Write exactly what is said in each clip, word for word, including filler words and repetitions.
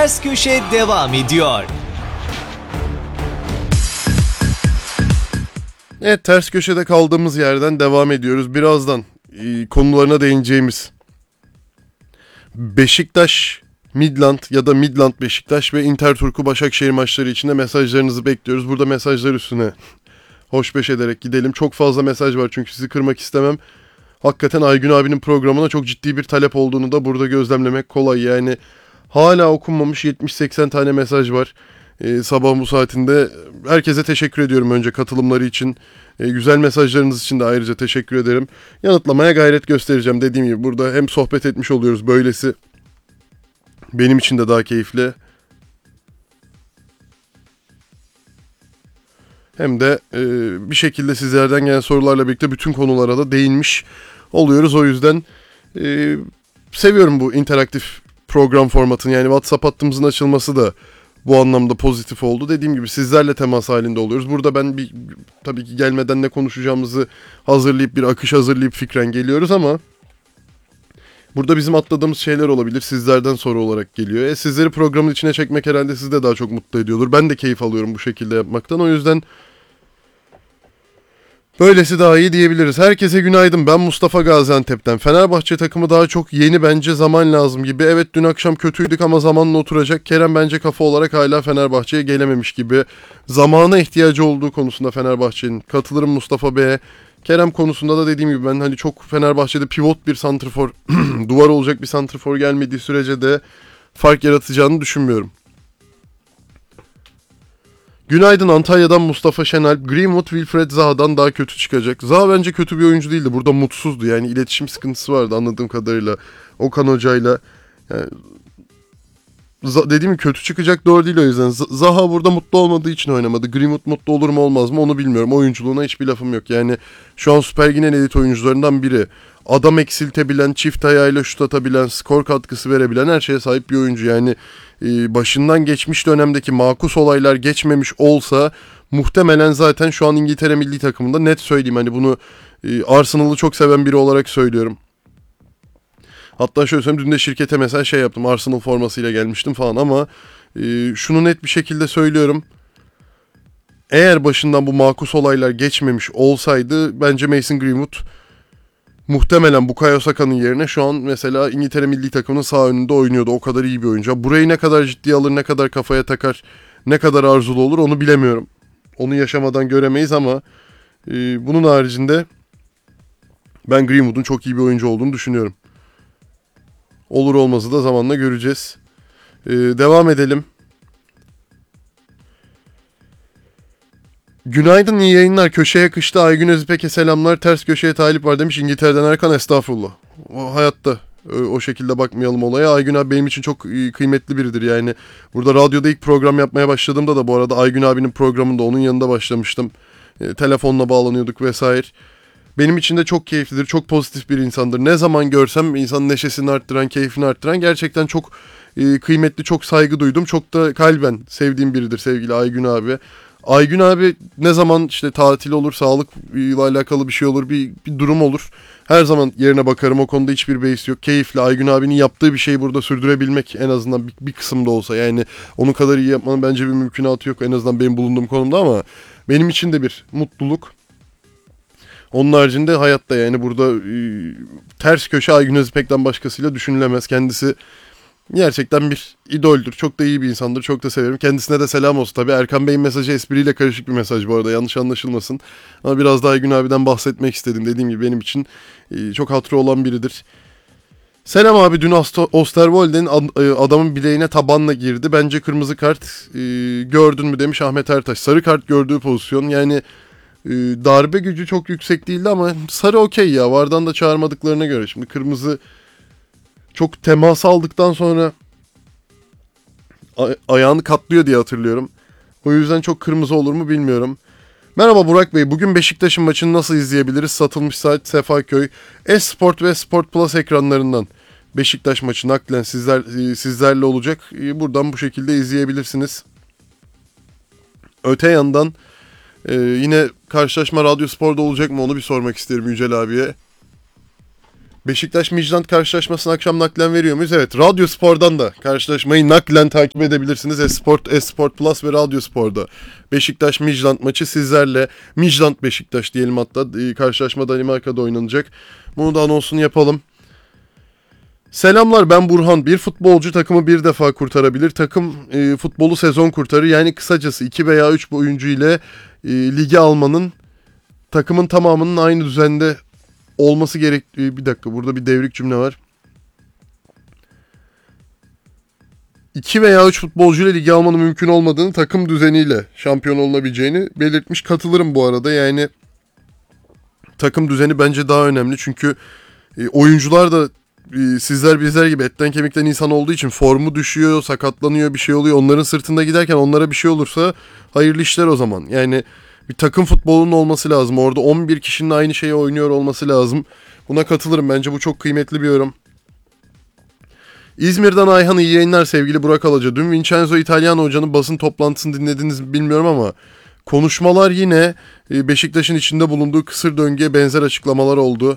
Ters Köşe devam ediyor. Evet, ters köşede kaldığımız yerden devam ediyoruz. Birazdan e, konularına değineceğimiz Beşiktaş Midland ya da Midland Beşiktaş ve Interturku Başakşehir maçları için de mesajlarınızı bekliyoruz. Burada mesajlar üstüne hoşbeş ederek gidelim. Çok fazla mesaj var çünkü sizi kırmak istemem. Hakikaten Aygün abinin programına çok ciddi bir talep olduğunu da burada gözlemlemek kolay. Yani hala okunmamış yetmiş seksen tane mesaj var. Ee, sabah bu saatinde herkese teşekkür ediyorum önce katılımları için. Ee, güzel mesajlarınız için de ayrıca teşekkür ederim. Yanıtlamaya gayret göstereceğim. Dediğim gibi burada hem sohbet etmiş oluyoruz. Böylesi benim için de daha keyifli. Hem de e, bir şekilde sizlerden gelen sorularla birlikte bütün konulara da değinmiş oluyoruz. O yüzden e, seviyorum bu interaktif program formatını. Yani WhatsApp hattımızın açılması da bu anlamda pozitif oldu. Dediğim gibi sizlerle temas halinde oluyoruz. Burada ben bir tabii ki gelmeden ne konuşacağımızı hazırlayıp bir akış hazırlayıp fikren geliyoruz ama burada bizim atladığımız şeyler olabilir. Sizlerden soru olarak geliyor. E sizleri programın içine çekmek herhalde sizi de daha çok mutlu ediyordur. Ben de keyif alıyorum bu şekilde yapmaktan. O yüzden böylesi daha iyi diyebiliriz. Herkese günaydın. Ben Mustafa Gaziantep'ten. Fenerbahçe takımı daha çok yeni, bence zaman lazım gibi. Evet, dün akşam kötüydük ama zamanla oturacak. Kerem bence kafa olarak hala Fenerbahçe'ye gelememiş gibi. Zamana ihtiyacı olduğu konusunda Fenerbahçe'nin. Katılırım Mustafa Bey'e. Kerem konusunda da dediğim gibi ben hani çok Fenerbahçe'de pivot bir santrfor, duvar olacak bir santrfor gelmediği sürece de fark yaratacağını düşünmüyorum. Günaydın Antalya'dan Mustafa Şenalp. Greenwood Wilfred Zaha'dan daha kötü çıkacak. Zaha bence kötü bir oyuncu değildi. Burada mutsuzdu. Yani iletişim sıkıntısı vardı anladığım kadarıyla. Okan Hoca'yla. Yani, dediğim gibi kötü çıkacak doğru değil o yüzden. Zaha burada mutlu olmadığı için oynamadı. Greenwood mutlu olur mu olmaz mı onu bilmiyorum. Oyunculuğuna hiçbir lafım yok. Yani şu an Süper Lig'in en elit oyuncularından biri. Adam eksiltebilen, çift ayağıyla şut atabilen, skor katkısı verebilen her şeye sahip bir oyuncu. Yani e, başından geçmiş dönemdeki makus olaylar geçmemiş olsa muhtemelen zaten şu an İngiltere milli takımında, net söyleyeyim hani bunu e, Arsenal'ı çok seven biri olarak söylüyorum. Hatta şöyle söyleyeyim, dün de şirkete mesela şey yaptım, Arsenal formasıyla gelmiştim falan ama e, şunu net bir şekilde söylüyorum. Eğer başından bu makus olaylar geçmemiş olsaydı bence Mason Greenwood muhtemelen Bukayo Saka'nın yerine şu an mesela İngiltere milli takımının sağ önünde oynuyordu. O kadar iyi bir oyuncu. Burayı ne kadar ciddiye alır, ne kadar kafaya takar, ne kadar arzulu olur onu bilemiyorum. Onu yaşamadan göremeyiz ama e, bunun haricinde ben Greenwood'un çok iyi bir oyuncu olduğunu düşünüyorum. Olur olmazı da zamanla göreceğiz. E, devam edelim. Günaydın, iyi yayınlar. Köşeye kışta Aygün Özipek'e selamlar. Ters köşeye talip var demiş İngiltere'den Erkan. Estağfurullah. O hayatta o şekilde bakmayalım olaya. Aygün abi benim için çok kıymetli biridir yani. Burada radyoda ilk program yapmaya başladığımda da bu arada Aygün abinin programında onun yanında başlamıştım. E, telefonla bağlanıyorduk vesaire. Benim için de çok keyiflidir, çok pozitif bir insandır. Ne zaman görsem insanın neşesini arttıran, keyfini arttıran, gerçekten çok e, kıymetli, çok saygı duydum. Çok da kalben sevdiğim biridir sevgili Aygün abi. Aygün abi ne zaman işte tatil olur, sağlıkla alakalı bir şey olur, bir, bir durum olur. Her zaman yerine bakarım, o konuda hiçbir beis yok. Keyifli, Aygün abinin yaptığı bir şeyi burada sürdürebilmek en azından bir, bir kısımda olsa. Yani onun kadar iyi yapmanın bence bir mümkünatı yok en azından benim bulunduğum konumda ama benim için de bir mutluluk. Onun haricinde hayatta yani burada e, ters köşe Aygün Özipek'ten başkasıyla düşünülemez. Kendisi gerçekten bir idoldür. Çok da iyi bir insandır. Çok da severim. Kendisine de selam olsun tabii. Erkan Bey'in mesajı espriyle karışık bir mesaj bu arada. Yanlış anlaşılmasın. Ama biraz daha Aygün abiden bahsetmek istedim. Dediğim gibi benim için e, çok hatırı olan biridir. Selam abi. Dün Osterwolde'nin adamın bileğine tabanla girdi. Bence kırmızı kart e, gördün mü demiş Ahmet Ertaş. Sarı kart gördüğü pozisyon. Yani e, darbe gücü çok yüksek değildi ama sarı okey ya. Vardan da çağırmadıklarına göre. Şimdi kırmızı çok temas aldıktan sonra ay- ayağını katlıyor diye hatırlıyorum. O yüzden çok kırmızı olur mu bilmiyorum. Merhaba Burak Bey. Bugün Beşiktaş'ın maçını nasıl izleyebiliriz? Satılmış saat Sefaköy. Esport ve Sport Plus ekranlarından Beşiktaş maçı naklen sizler sizlerle olacak. Buradan bu şekilde izleyebilirsiniz. Öte yandan e, yine karşılaşma Radyo Spor'da olacak mı onu bir sormak isterim Yücel abiye. Beşiktaş Midtjylland karşılaşmasını akşam naklen veriyor muyuz? Evet. Radyo Spor'dan da karşılaşmayı naklen takip edebilirsiniz. Esport, Esport Plus ve Radyo Spor'da. Beşiktaş Midtjylland maçı sizlerle. Midtjylland Beşiktaş diyelim hatta. Karşılaşma Danimarka'da oynanacak. Bunu da anonsunu yapalım. Selamlar, ben Burhan. Bir futbolcu takımı bir defa kurtarabilir. Takım e, futbolu sezon kurtarır. Yani kısacası iki veya üç oyuncu ile e, ligi almanın takımın tamamının aynı düzende olması gerektiği... Bir dakika, burada bir devrik cümle var. iki veya üç futbolcu ile ligi almanın mümkün olmadığını, takım düzeniyle şampiyon olunabileceğini belirtmiş. Katılırım bu arada. Yani takım düzeni bence daha önemli. Çünkü e, oyuncular da e, sizler bizler gibi etten kemikten insan olduğu için formu düşüyor, sakatlanıyor, bir şey oluyor. Onların sırtında giderken onlara bir şey olursa hayırlı işler o zaman. Yani bir takım futbolunun olması lazım. Orada on bir kişinin aynı şeyi oynuyor olması lazım. Buna katılırım. Bence bu çok kıymetli bir yorum. İzmir'den Ayhan, iyi yayınlar sevgili Burak Alaca. Dün Vincenzo Italiano hocanın basın toplantısını dinlediniz mi bilmiyorum ama konuşmalar yine Beşiktaş'ın içinde bulunduğu kısır döngüye benzer açıklamalar oldu.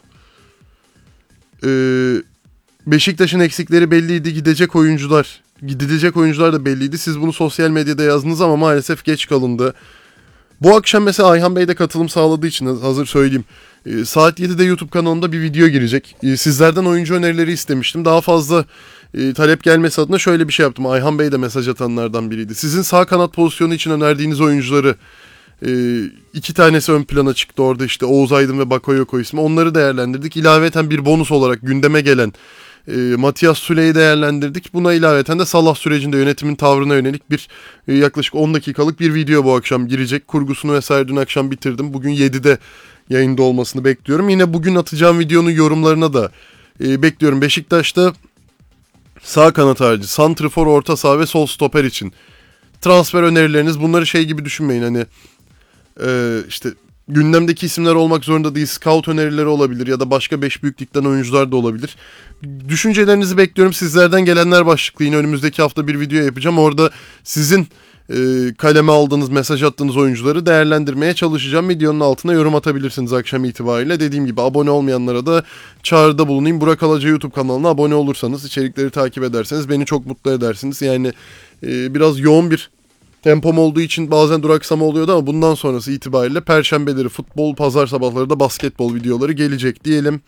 Ee, Beşiktaş'ın eksikleri belliydi. Gidecek oyuncular, gidilecek oyuncular da belliydi. Siz bunu sosyal medyada yazdınız ama maalesef geç kalındı. Bu akşam mesela Ayhan Bey de katılım sağladığı için hazır söyleyeyim. Ee, saat yedide YouTube kanalımda bir video girecek. Ee, sizlerden oyuncu önerileri istemiştim. Daha fazla e, talep gelmesi adına şöyle bir şey yaptım. Ayhan Bey de mesaj atanlardan biriydi. Sizin sağ kanat pozisyonu için önerdiğiniz oyuncuları, e, iki tanesi ön plana çıktı orada, işte Oğuz Aydın ve Bakayoko ismi. Onları değerlendirdik. İlaveten bir bonus olarak gündeme gelen E, Matias Süle'yi değerlendirdik. Buna ilaveten de Salah sürecinde yönetimin tavrına yönelik bir e, yaklaşık on dakikalık bir video bu akşam girecek. Kurgusunu vesaire dün akşam bitirdim. Bugün yedide yayında olmasını bekliyorum. Yine bugün atacağım videonun yorumlarına da e, bekliyorum. Beşiktaş'ta sağ kanat harici santrfor, orta saha ve sol stoper için transfer önerileriniz, bunları şey gibi düşünmeyin. Hani e, işte gündemdeki isimler olmak zorunda değil. Scout önerileri olabilir ya da başka beş büyük ligden oyuncular da olabilir. Düşüncelerinizi bekliyorum. Sizlerden gelenler başlıklı yine önümüzdeki hafta bir video yapacağım. Orada sizin e, kaleme aldığınız, mesaj attığınız oyuncuları değerlendirmeye çalışacağım. Videonun altına yorum atabilirsiniz akşam itibariyle. Dediğim gibi abone olmayanlara da çağrıda bulunayım. Burak Alaca YouTube kanalına abone olursanız, içerikleri takip ederseniz beni çok mutlu edersiniz. Yani e, biraz yoğun bir tempom olduğu için bazen duraksama oluyordu ama bundan sonrası itibariyle perşembeleri futbol, pazar sabahları da basketbol videoları gelecek diyelim.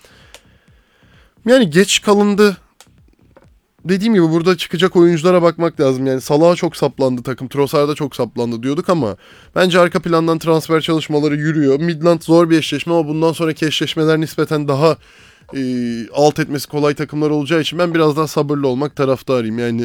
Yani geç kalındı. Dediğim gibi burada çıkacak oyunculara bakmak lazım. Yani Salah'a çok saplandı takım, Trossard'a çok saplandı diyorduk ama bence arka plandan transfer çalışmaları yürüyor. Midland zor bir eşleşme ama bundan sonraki eşleşmeler nispeten daha e, alt etmesi kolay takımlar olacağı için ben biraz daha sabırlı olmak taraftarıyım. Yani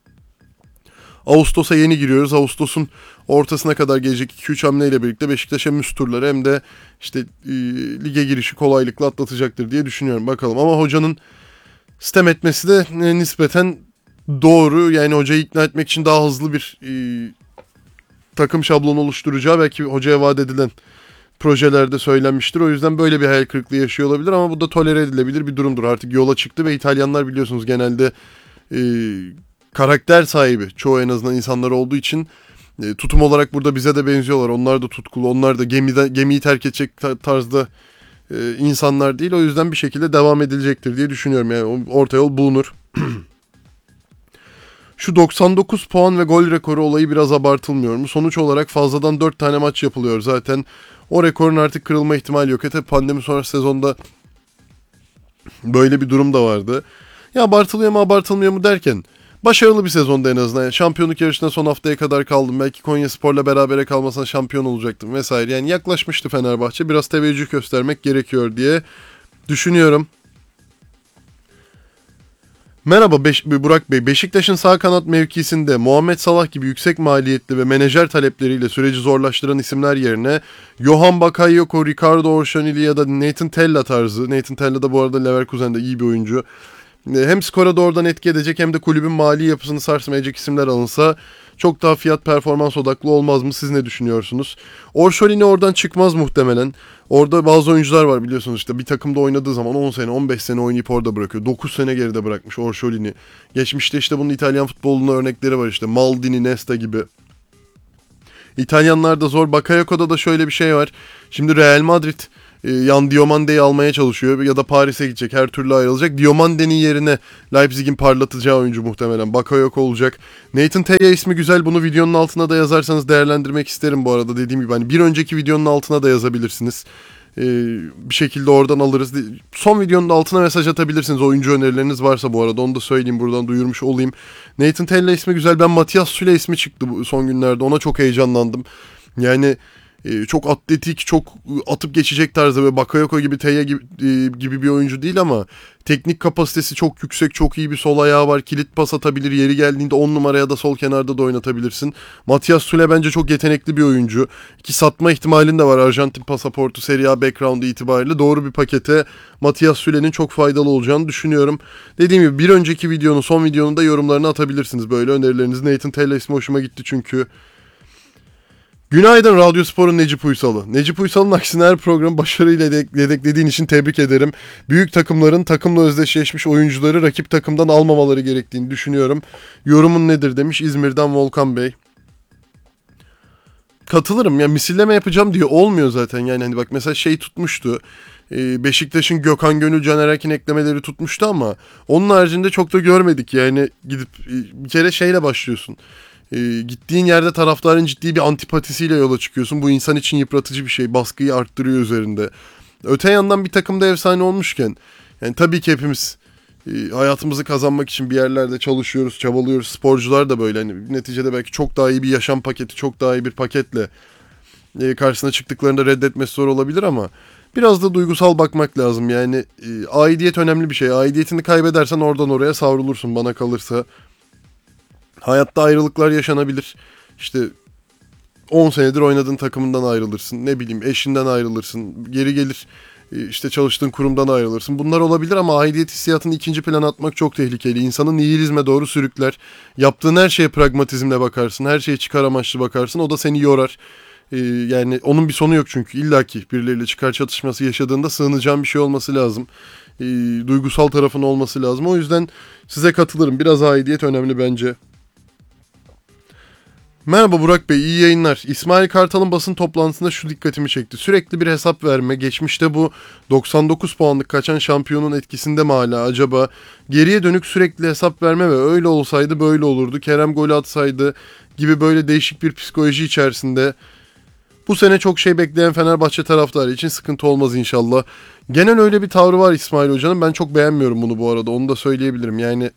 Ağustos'a yeni giriyoruz. Ağustos'un ortasına kadar gelecek iki üç hamleyle birlikte Beşiktaş hem üst turları hem de işte e, lige girişi kolaylıkla atlatacaktır diye düşünüyorum. Bakalım, ama hocanın sistem etmesi de e, nispeten doğru. Yani hocayı ikna etmek için daha hızlı bir e, takım şablonu oluşturacağı belki hocaya vaat edilen projelerde söylenmiştir. O yüzden böyle bir hayal kırıklığı yaşıyor olabilir ama bu da tolere edilebilir bir durumdur. Artık yola çıktı ve İtalyanlar biliyorsunuz genelde e, karakter sahibi, çoğu en azından insanlar olduğu için e, tutum olarak burada bize de benziyorlar. Onlar da tutkulu, onlar da gemide, gemiyi terk edecek tarzda e, insanlar değil. O yüzden bir şekilde devam edilecektir diye düşünüyorum. Yani orta yol bulunur. Şu doksan dokuz puan ve gol rekoru olayı biraz abartılmıyor mu? Sonuç olarak fazladan dört tane maç yapılıyor zaten. O rekorun artık kırılma ihtimali yok. Hatta pandemi sonrası sezonda böyle bir durum da vardı. Ya abartılıyor mu abartılmıyor mu derken başarılı bir sezonda en azından. Yani şampiyonluk yarışına son haftaya kadar kaldım. Belki Konyaspor'la berabere kalmasına şampiyon olacaktım vesaire. Yani yaklaşmıştı Fenerbahçe. Biraz teveccüh göstermek gerekiyor diye düşünüyorum. Merhaba Beş- Burak Bey. Beşiktaş'ın sağ kanat mevkisinde Muhammed Salah gibi yüksek maliyetli ve menajer talepleriyle süreci zorlaştıran isimler yerine Johan Bakayoko, Ricardo Orşanili ya da Nathan Tella tarzı. Nathan Tella da bu arada Leverkusen'de iyi bir oyuncu. Hem skora doğrudan etki edecek hem de kulübün mali yapısını sarsmayacak isimler alınsa çok daha fiyat performans odaklı olmaz mı? Siz ne düşünüyorsunuz? Orşolini oradan çıkmaz muhtemelen. Orada bazı oyuncular var biliyorsunuz, işte bir takımda oynadığı zaman on sene on beş sene oynayıp orada bırakıyor. dokuz sene geride bırakmış Orşolini. Geçmişte işte bunun İtalyan futbolunda örnekleri var, işte Maldini, Nesta gibi. İtalyanlar da zor. Bakayoko'da da şöyle bir şey var. Şimdi Real Madrid e, Yan Diomande'yi almaya çalışıyor ya da Paris'e gidecek, her türlü ayrılacak. Diomande'nin yerine Leipzig'in parlatacağı oyuncu muhtemelen Bakayoko olacak. Nathan Taya ismi güzel, bunu videonun altına da yazarsanız değerlendirmek isterim bu arada. Dediğim gibi hani bir önceki videonun altına da yazabilirsiniz. Ee, bir şekilde oradan alırız. Son videonun altına mesaj atabilirsiniz oyuncu önerileriniz varsa bu arada, onu da söyleyeyim, buradan duyurmuş olayım. Nathan Tella ismi güzel. Ben Matias Süle ismi çıktı bu son günlerde, ona çok heyecanlandım. Yani e, çok atletik, çok atıp geçecek tarzda ve Bakayoko gibi, Teya gibi, e, gibi bir oyuncu değil ama teknik kapasitesi çok yüksek, çok iyi bir sol ayağı var. Kilit pas atabilir, yeri geldiğinde on numaraya da sol kenarda da oynatabilirsin. Matias Süle bence çok yetenekli bir oyuncu. Ki satma ihtimalin de var, Arjantin pasaportu, Serie A background'u itibariyle doğru bir pakete Matias Süle'nin çok faydalı olacağını düşünüyorum. Dediğim gibi bir önceki videonun, son videonun da yorumlarını atabilirsiniz böyle önerilerinizi. Nathan Tella ismi hoşuma gitti çünkü. Günaydın Radyospor'un Necip Uysal'ı. Necip Uysal'ın aksine her programı başarıyla yedeklediğin için tebrik ederim. Büyük takımların takımla özdeşleşmiş oyuncuları rakip takımdan almamaları gerektiğini düşünüyorum. Yorumun nedir demiş İzmir'den Volkan Bey. Katılırım ya, misilleme yapacağım diye olmuyor zaten yani. Hani bak mesela şey tutmuştu. Beşiktaş'ın Gökhan Gönül, Caner Erkin eklemeleri tutmuştu ama onun haricinde çok da görmedik yani. Gidip bir kere şeyle başlıyorsun. E, gittiğin yerde taraftarın ciddi bir antipatisiyle yola çıkıyorsun. Bu insan için yıpratıcı bir şey. Baskıyı arttırıyor üzerinde. Öte yandan bir takımda efsane olmuşken yani tabii ki hepimiz e, hayatımızı kazanmak için bir yerlerde çalışıyoruz, çabalıyoruz. Sporcular da böyle. Hani neticede belki çok daha iyi bir yaşam paketi, çok daha iyi bir paketle e, karşısına çıktıklarında reddetmesi zor olabilir ama biraz da duygusal bakmak lazım. Yani e, aidiyet önemli bir şey. Aidiyetini kaybedersen oradan oraya savrulursun bana kalırsa. Hayatta ayrılıklar yaşanabilir. İşte on senedir oynadığın takımından ayrılırsın. Ne bileyim eşinden ayrılırsın. Geri gelir işte çalıştığın kurumdan ayrılırsın. Bunlar olabilir ama aidiyet hissiyatını ikinci plana atmak çok tehlikeli. İnsanı nihilizme doğru sürükler. Yaptığın her şeye pragmatizmle bakarsın. Her şeye çıkar amaçlı bakarsın. O da seni yorar. Ee, yani onun bir sonu yok çünkü. İlla ki birileriyle çıkar çatışması yaşadığında sığınacağın bir şey olması lazım. Ee, duygusal tarafın olması lazım. O yüzden size katılırım. Biraz aidiyet önemli bence. Merhaba Burak Bey, iyi yayınlar. İsmail Kartal'ın basın toplantısında şu dikkatimi çekti. Sürekli bir hesap verme. Geçmişte bu doksan dokuz puanlık kaçan şampiyonun etkisinde mi hala acaba? Geriye dönük sürekli hesap verme ve öyle olsaydı böyle olurdu. Kerem golü atsaydı gibi böyle değişik bir psikoloji içerisinde. Bu sene çok şey bekleyen Fenerbahçe taraftarı için sıkıntı olmaz inşallah. Genel öyle bir tavrı var İsmail Hoca'nın. Ben çok beğenmiyorum bunu bu arada. Onu da söyleyebilirim. Yani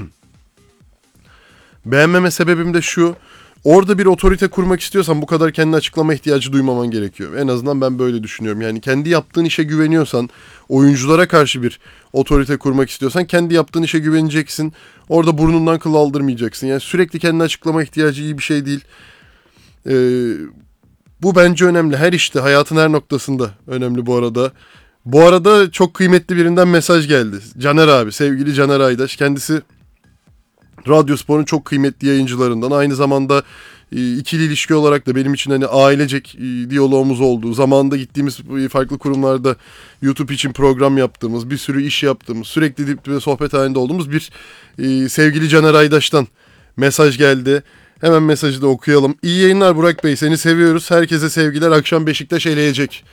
beğenmeme sebebim de şu. Orada bir otorite kurmak istiyorsan bu kadar kendini açıklama ihtiyacı duymaman gerekiyor. En azından ben böyle düşünüyorum. Yani kendi yaptığın işe güveniyorsan, oyunculara karşı bir otorite kurmak istiyorsan kendi yaptığın işe güveneceksin. Orada burnundan kıl aldırmayacaksın. Yani sürekli kendini açıklama ihtiyacı iyi bir şey değil. Ee, bu bence önemli. Her işte, hayatın her noktasında önemli bu arada. Bu arada çok kıymetli birinden mesaj geldi. Caner abi, sevgili Caner Aydaş. Kendisi Radyospor'un çok kıymetli yayıncılarından. Aynı zamanda e, ikili ilişki olarak da benim için hani ailecek e, diyalogumuz olduğu, zamanında gittiğimiz e, farklı kurumlarda YouTube için program yaptığımız, bir sürü iş yaptığımız, sürekli dip dibe sohbet halinde olduğumuz bir e, sevgili Caner Aydaş'tan mesaj geldi. Hemen mesajı da okuyalım. İyi yayınlar Burak Bey, seni seviyoruz. Herkese sevgiler. Akşam Beşiktaş eleyecek.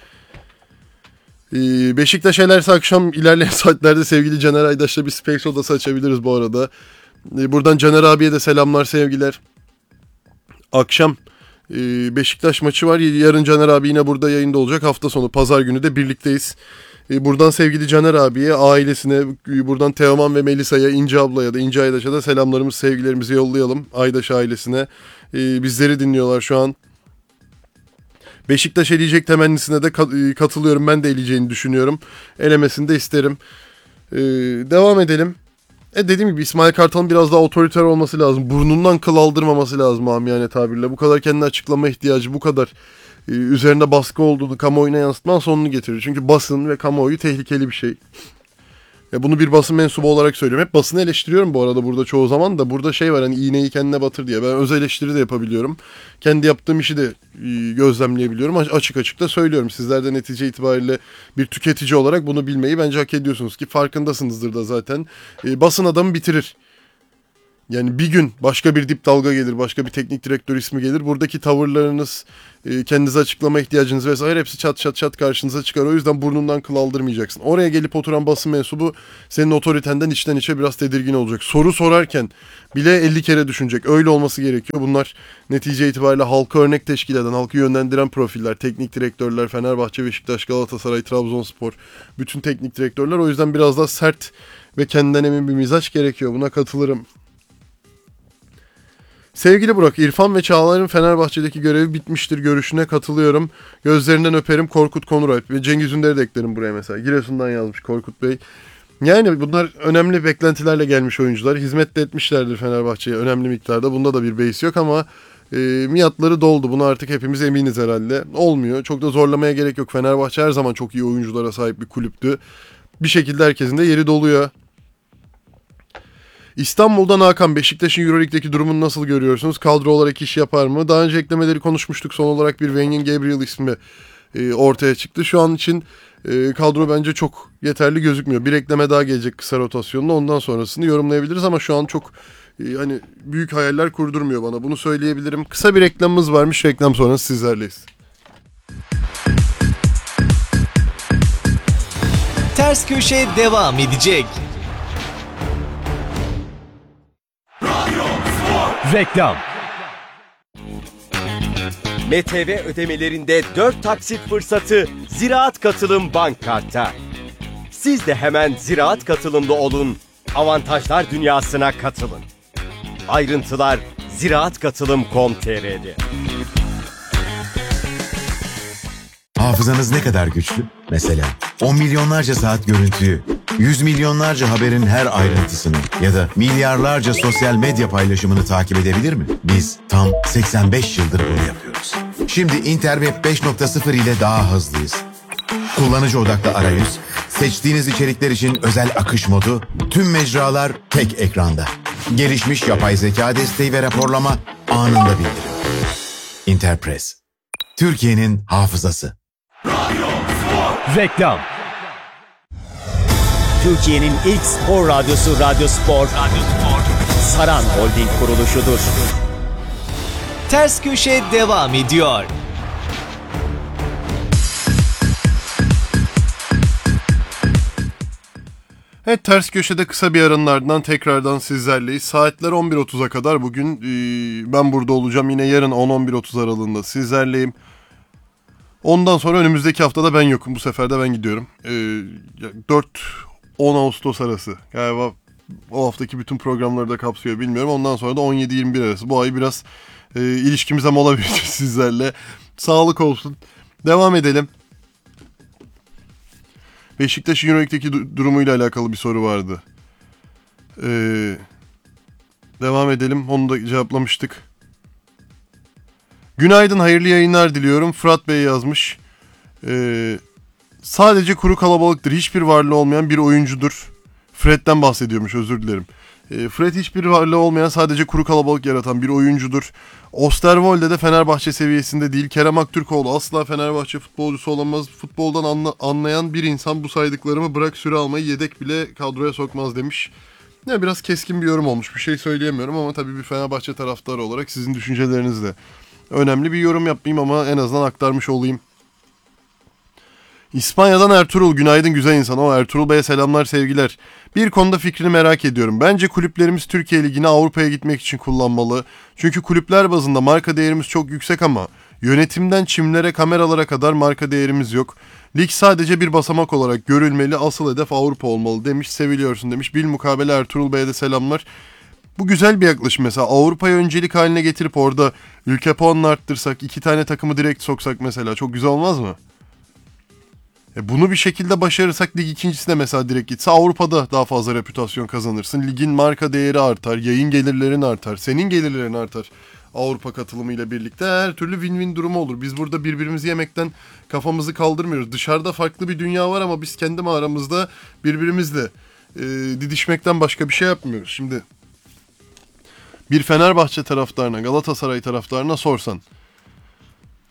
E, Beşiktaş elerse akşam ilerleyen saatlerde sevgili Caner Aydaş'la bir Space odası açabiliriz bu arada. Buradan Caner abiye de selamlar, sevgiler. Akşam Beşiktaş maçı var. Yarın Caner abi yine burada yayında olacak. Hafta sonu pazar günü de birlikteyiz. Buradan sevgili Caner abiye, ailesine, buradan Teoman ve Melisa'ya, İnce ablaya da, İnce Aydaş'a da selamlarımızı, sevgilerimizi yollayalım. Aydaş ailesine. Bizleri dinliyorlar şu an. Beşiktaş eleyecek temennisine de katılıyorum. Ben de eleyeceğini düşünüyorum. Elemesini de isterim. Devam edelim. E dediğim gibi İsmail Kartal'ın biraz daha otoriter olması lazım. Burnundan kıl aldırmaması lazım amiyane tabirle. Bu kadar kendini açıklama ihtiyacı, bu kadar e, üzerinde baskı olduğunu kamuoyuna yansıtman sonunu getirir. Çünkü basın ve kamuoyu tehlikeli bir şey. Ya bunu bir basın mensubu olarak söylüyorum. Hep basını eleştiriyorum bu arada burada çoğu zaman da. Burada şey var, hani iğneyi kendine batır diye. Ben öz eleştiri de yapabiliyorum. Kendi yaptığım işi de e, gözlemleyebiliyorum. Açık açık da söylüyorum. Sizler de netice itibariyle bir tüketici olarak bunu bilmeyi bence hak ediyorsunuz ki farkındasınızdır da zaten. E, basın adamı bitirir. Yani bir gün başka bir dip dalga gelir, başka bir teknik direktör ismi gelir. Buradaki tavırlarınız, e, kendinize açıklama ihtiyacınız vesaire hepsi çat çat çat karşınıza çıkar. O yüzden burnundan kıl aldırmayacaksın. Oraya gelip oturan basın mensubu senin otoritenden içten içe biraz tedirgin olacak. Soru sorarken bile elli kere düşünecek. Öyle olması gerekiyor. Bunlar netice itibariyle halka örnek teşkil eden, halkı yönlendiren profiller. Teknik direktörler, Fenerbahçe, Beşiktaş, Galatasaray, Trabzonspor, bütün teknik direktörler. O yüzden biraz daha sert ve kendinden emin bir mizaç gerekiyor. Buna katılırım. Sevgili Burak, İrfan ve Çağlar'ın Fenerbahçe'deki görevi bitmiştir görüşüne katılıyorum. Gözlerinden öperim Korkut Konuralp ve Cengiz Ünder'i de eklerim buraya mesela. Giresun'dan yazmış Korkut Bey. Yani bunlar önemli beklentilerle gelmiş oyuncular. Hizmet de etmişlerdir Fenerbahçe'ye önemli miktarda. Bunda da bir beis yok ama e, miyatları doldu. Buna artık hepimiz eminiz herhalde. Olmuyor. Çok da zorlamaya gerek yok. Fenerbahçe her zaman çok iyi oyunculara sahip bir kulüptü. Bir şekilde herkesin de yeri doluyor. İstanbul'dan Hakan, Beşiktaş'ın Euroleague'deki durumunu nasıl görüyorsunuz? Kadro olarak iş yapar mı? Daha önce eklemeleri konuşmuştuk. Son olarak bir Wengen Gabriel ismi e, ortaya çıktı. Şu an için e, kadro bence çok yeterli gözükmüyor. Bir ekleme daha gelecek kısa rotasyonla. Ondan sonrasını yorumlayabiliriz ama şu an çok e, hani büyük hayaller kurdurmuyor bana. Bunu söyleyebilirim. Kısa bir reklamımız varmış. Reklam sonrası sizlerleyiz. Ters Köşe devam edecek. Reklam. M T V ödemelerinde dört taksit fırsatı Ziraat Katılım Bank Kart'ta. Siz de hemen Ziraat Katılım'da olun, avantajlar dünyasına katılın. Ayrıntılar ziraatkatılım nokta com nokta t r'de. Hafızanız ne kadar güçlü? Mesela on milyonlarca saat görüntüyü, yüz milyonlarca haberin her ayrıntısını ya da milyarlarca sosyal medya paylaşımını takip edebilir mi? Biz tam seksen beş yıldır bunu yapıyoruz. Şimdi Interweb beş nokta sıfır ile daha hızlıyız. Kullanıcı odaklı arayüz, seçtiğiniz içerikler için özel akış modu, tüm mecralar tek ekranda. Gelişmiş yapay zeka desteği ve raporlama anında bildirim. Interpress, Türkiye'nin hafızası. Reklam. Türkiye'nin ilk spor radyosu Radyo Spor, Radyo Spor, Saran Holding kuruluşudur. Ters Köşe devam ediyor. Evet, Ters Köşe'de kısa bir aranın ardından tekrardan sizlerleyiz. Saatler on bir otuza kadar bugün e, ben burada olacağım. Yine yarın on on bir otuz aralığında sizlerleyim. Ondan sonra önümüzdeki haftada ben yokum. Bu sefer de ben gidiyorum. E, dört on Ağustos arası. Galiba o haftaki bütün programları da kapsıyor bilmiyorum. Ondan sonra da on yedi yirmi bir arası. Bu ay biraz e, ilişkimize mola vereceğiz sizlerle. Sağlık olsun. Devam edelim. Beşiktaş'ın Euroleague'deki du- durumuyla alakalı bir soru vardı. Ee, devam edelim. Onu da cevaplamıştık. Günaydın, hayırlı yayınlar diliyorum. Fırat Bey yazmış. Ee, sadece kuru kalabalıktır. Hiçbir varlığı olmayan bir oyuncudur. Fred'den bahsediyormuş, özür dilerim. Ee, Fred hiçbir varlığı olmayan, sadece kuru kalabalık yaratan bir oyuncudur. Osterwolde de Fenerbahçe seviyesinde değil. Kerem Aktürkoğlu asla Fenerbahçe futbolcusu olamaz. Futboldan anla, anlayan bir insan bu saydıklarımı bırak süre almayı yedek bile kadroya sokmaz demiş. Ya biraz keskin bir yorum olmuş. Bir şey söyleyemiyorum ama tabii bir Fenerbahçe taraftarı olarak sizin düşünceleriniz de önemli. Bir yorum yapmayayım ama en azından aktarmış olayım. İspanya'dan Ertuğrul, günaydın güzel insan. O Ertuğrul Bey'e selamlar, sevgiler. Bir konuda fikrini merak ediyorum. Bence kulüplerimiz Türkiye Ligi'ni Avrupa'ya gitmek için kullanmalı. Çünkü kulüpler bazında marka değerimiz çok yüksek ama yönetimden çimlere, kameralara kadar marka değerimiz yok. Lig sadece bir basamak olarak görülmeli. Asıl hedef Avrupa olmalı demiş. Seviliyorsun demiş. Bilmukabele Ertuğrul Bey'e de selamlar. Bu güzel bir yaklaşım mesela. Avrupa'yı öncelik haline getirip orada ülke puanını arttırsak, iki tane takımı direkt soksak mesela çok güzel olmaz mı? E bunu bir şekilde başarırsak lig ikincisine mesela direkt gitse Avrupa'da daha fazla reputasyon kazanırsın. Ligin marka değeri artar, yayın gelirlerin artar, senin gelirlerin artar. Avrupa katılımıyla birlikte her türlü win-win durumu olur. Biz burada birbirimizi yemekten kafamızı kaldırmıyoruz. Dışarıda farklı bir dünya var ama biz kendi mağaramızda birbirimizle e, didişmekten başka bir şey yapmıyoruz. Şimdi bir Fenerbahçe taraftarına, Galatasaray taraftarına sorsan,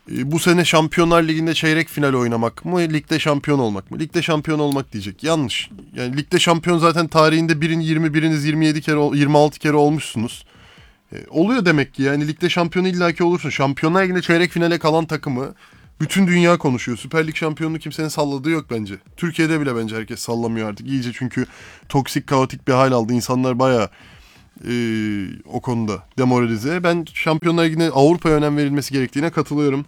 E, bu sene Şampiyonlar Ligi'nde çeyrek final oynamak mı, ligde şampiyon olmak mı? Ligde şampiyon olmak diyecek. Yanlış. Yani ligde şampiyon zaten tarihinde birin yirmi, biriniz yirmi yedi kere, yirmi altı kere olmuşsunuz. E, oluyor demek ki yani ligde şampiyonu illaki olursun. Şampiyonlar Ligi'nde çeyrek finale kalan takımı bütün dünya konuşuyor. Süper Lig şampiyonluğu kimsenin salladığı yok bence. Türkiye'de bile bence herkes sallamıyor artık. İyice çünkü toksik, kaotik bir hal aldı. İnsanlar bayağı e, o konuda demoralize. Ben Şampiyonlar Ligi'ne, Avrupa'ya önem verilmesi gerektiğine katılıyorum.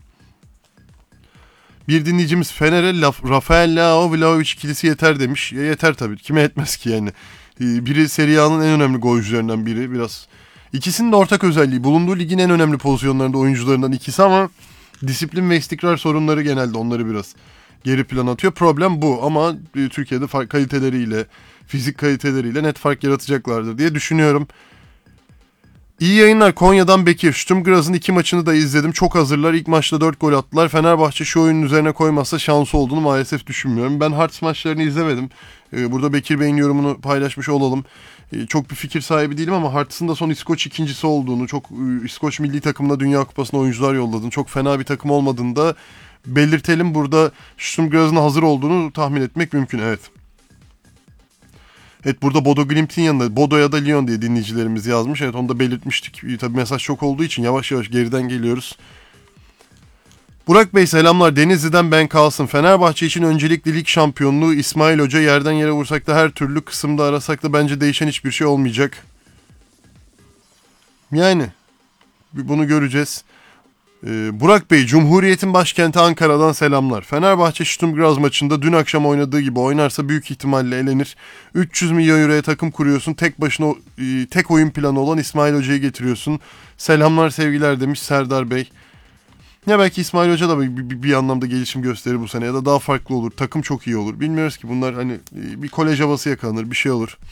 Bir dinleyicimiz Fener'e Rafael Leao Vlahovic ikilisi yeter demiş. Ya yeter tabii. Kime yetmez ki yani. E, biri Serie A'nın en önemli golcülerinden biri. Biraz. İkisinin de ortak özelliği. Bulunduğu ligin en önemli pozisyonlarında oyuncularından ikisi ama disiplin ve istikrar sorunları genelde onları biraz geri plana atıyor. Problem bu ama Türkiye'de fark kaliteleriyle, fizik kaliteleriyle net fark yaratacaklardır diye düşünüyorum. İyi yayınlar. Konya'dan Bekir. Sturm Graz'ın iki maçını da izledim. Çok hazırlar. İlk maçta dört gol attılar. Fenerbahçe şu oyunun üzerine koymazsa şansı olduğunu maalesef düşünmüyorum. Ben Hearts maçlarını izlemedim. Burada Bekir Bey'in yorumunu paylaşmış olalım. Çok bir fikir sahibi değilim ama Hearts'ın da son İskoç ikincisi olduğunu, çok İskoç milli takımına Dünya Kupası'na oyuncular yolladığını, çok fena bir takım olmadığını da belirtelim. Burada Sturm Graz'ın hazır olduğunu tahmin etmek mümkün. Evet. Evet, burada Bodo Glimt'in yanında Bodo ya da Lyon diye dinleyicilerimiz yazmış. Evet, onu da belirtmiştik. Tabii mesaj çok olduğu için yavaş yavaş geriden geliyoruz. Burak Bey selamlar. Denizli'den ben Kalsın. Fenerbahçe için öncelikli lig şampiyonluğu. İsmail Hoca yerden yere vursak da her türlü kısımda arasak da bence değişen hiçbir şey olmayacak. Yani bunu göreceğiz. Ee, Burak Bey, Cumhuriyet'in başkenti Ankara'dan selamlar. Fenerbahçe Sturm Graz maçında dün akşam oynadığı gibi oynarsa büyük ihtimalle elenir. üç yüz milyon euroya takım kuruyorsun. Tek başına e, tek oyun planı olan İsmail Hoca'yı getiriyorsun. Selamlar sevgiler demiş Serdar Bey. Ya belki İsmail Hoca da bir, bir, bir anlamda gelişim gösterir bu sene ya da daha farklı olur. Takım çok iyi olur. Bilmiyoruz ki, bunlar hani bir kolej havası yakalanır, bir şey olur.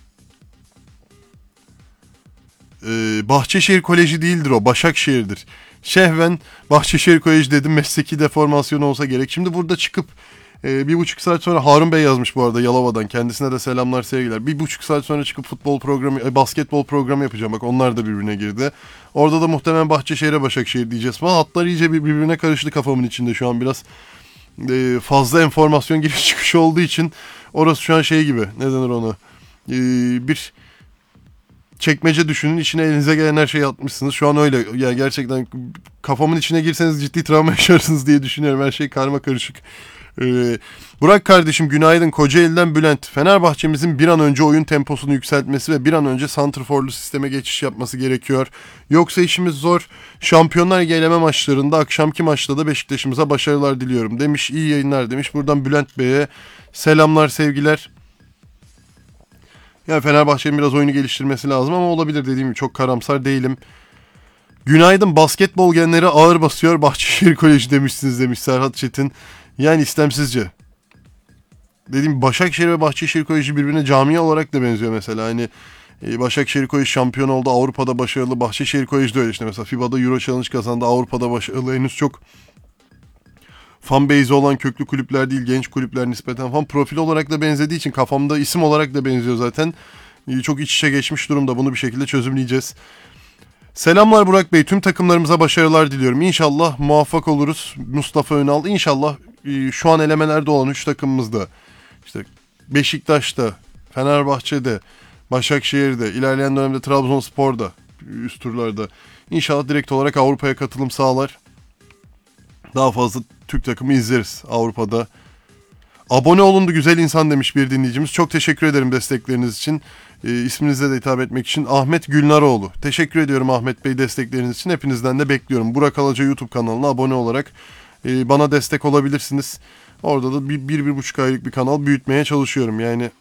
Ee, Bahçeşehir Koleji değildir o, Başakşehir'dir. Şehven Bahçeşehir Koleji dedim, mesleki deformasyon olsa gerek. Şimdi burada çıkıp e, bir buçuk saat sonra Harun Bey yazmış bu arada Yalova'dan. Kendisine de selamlar sevgiler. Bir buçuk saat sonra çıkıp futbol programı, e, basketbol programı yapacağım. Bak onlar da birbirine girdi. Orada da muhtemelen Bahçeşehir'e Başakşehir diyeceğiz falan. Hatlar iyice birbirine karıştı kafamın içinde şu an biraz. E, fazla enformasyon giriş çıkış olduğu için orası şu an şey gibi, ne denir ona? E, bir çekmece düşünün, içine elinize gelen her şeyi atmışsınız. Şu an öyle. Ya yani gerçekten kafamın içine girseniz ciddi travma yaşarsınız diye düşünüyorum. Her şey karma karışık. Ee, Burak kardeşim günaydın. Kocaeli'den Bülent. Fenerbahçe'mizin bir an önce oyun temposunu yükseltmesi ve bir an önce santrforlu sisteme geçiş yapması gerekiyor. Yoksa işimiz zor. Şampiyonlar Ligi eleme maçlarında, akşamki maçta da Beşiktaş'ımıza başarılar diliyorum demiş. İyi yayınlar demiş. Buradan Bülent Bey'e selamlar sevgiler. Yani Fenerbahçe'nin biraz oyunu geliştirmesi lazım ama olabilir, dediğim gibi çok karamsar değilim. Günaydın, basketbol genleri ağır basıyor Bahçeşehir Koleji demişsiniz demiş Serhat Çetin. Yani istemsizce. Dediğim gibi Başakşehir ve Bahçeşehir Koleji birbirine camia olarak da benziyor mesela. Hani Başakşehir Koleji şampiyon oldu, Avrupa'da başarılı. Bahçeşehir Koleji de öyle işte, mesela FIBA'da Euro Challenge kazandı, Avrupa'da başarılı. Henüz çok fan base'i olan köklü kulüpler değil, genç kulüpler nispeten falan. Profil olarak da benzediği için kafamda isim olarak da benziyor zaten. Çok iç içe geçmiş durumda. Bunu bir şekilde çözümleyeceğiz. Selamlar Burak Bey. Tüm takımlarımıza başarılar diliyorum. İnşallah muvaffak oluruz. Mustafa Önal. İnşallah şu an elemelerde olan üç takımımızda, işte Beşiktaş'ta, Fenerbahçe'de, Başakşehir'de, ilerleyen dönemde Trabzonspor'da, üst turlarda İnşallah direkt olarak Avrupa'ya katılım sağlar. Daha fazla Türk takımı izleriz Avrupa'da. Abone olundu güzel insan demiş bir dinleyicimiz. Çok teşekkür ederim destekleriniz için. E, isminize de hitap etmek için. Ahmet Gülnaroğlu. Teşekkür ediyorum Ahmet Bey destekleriniz için. Hepinizden de bekliyorum. Burak Alaca YouTube kanalına abone olarak e, bana destek olabilirsiniz. Orada da bir, bir, bir buçuk aylık bir kanal büyütmeye çalışıyorum. Yani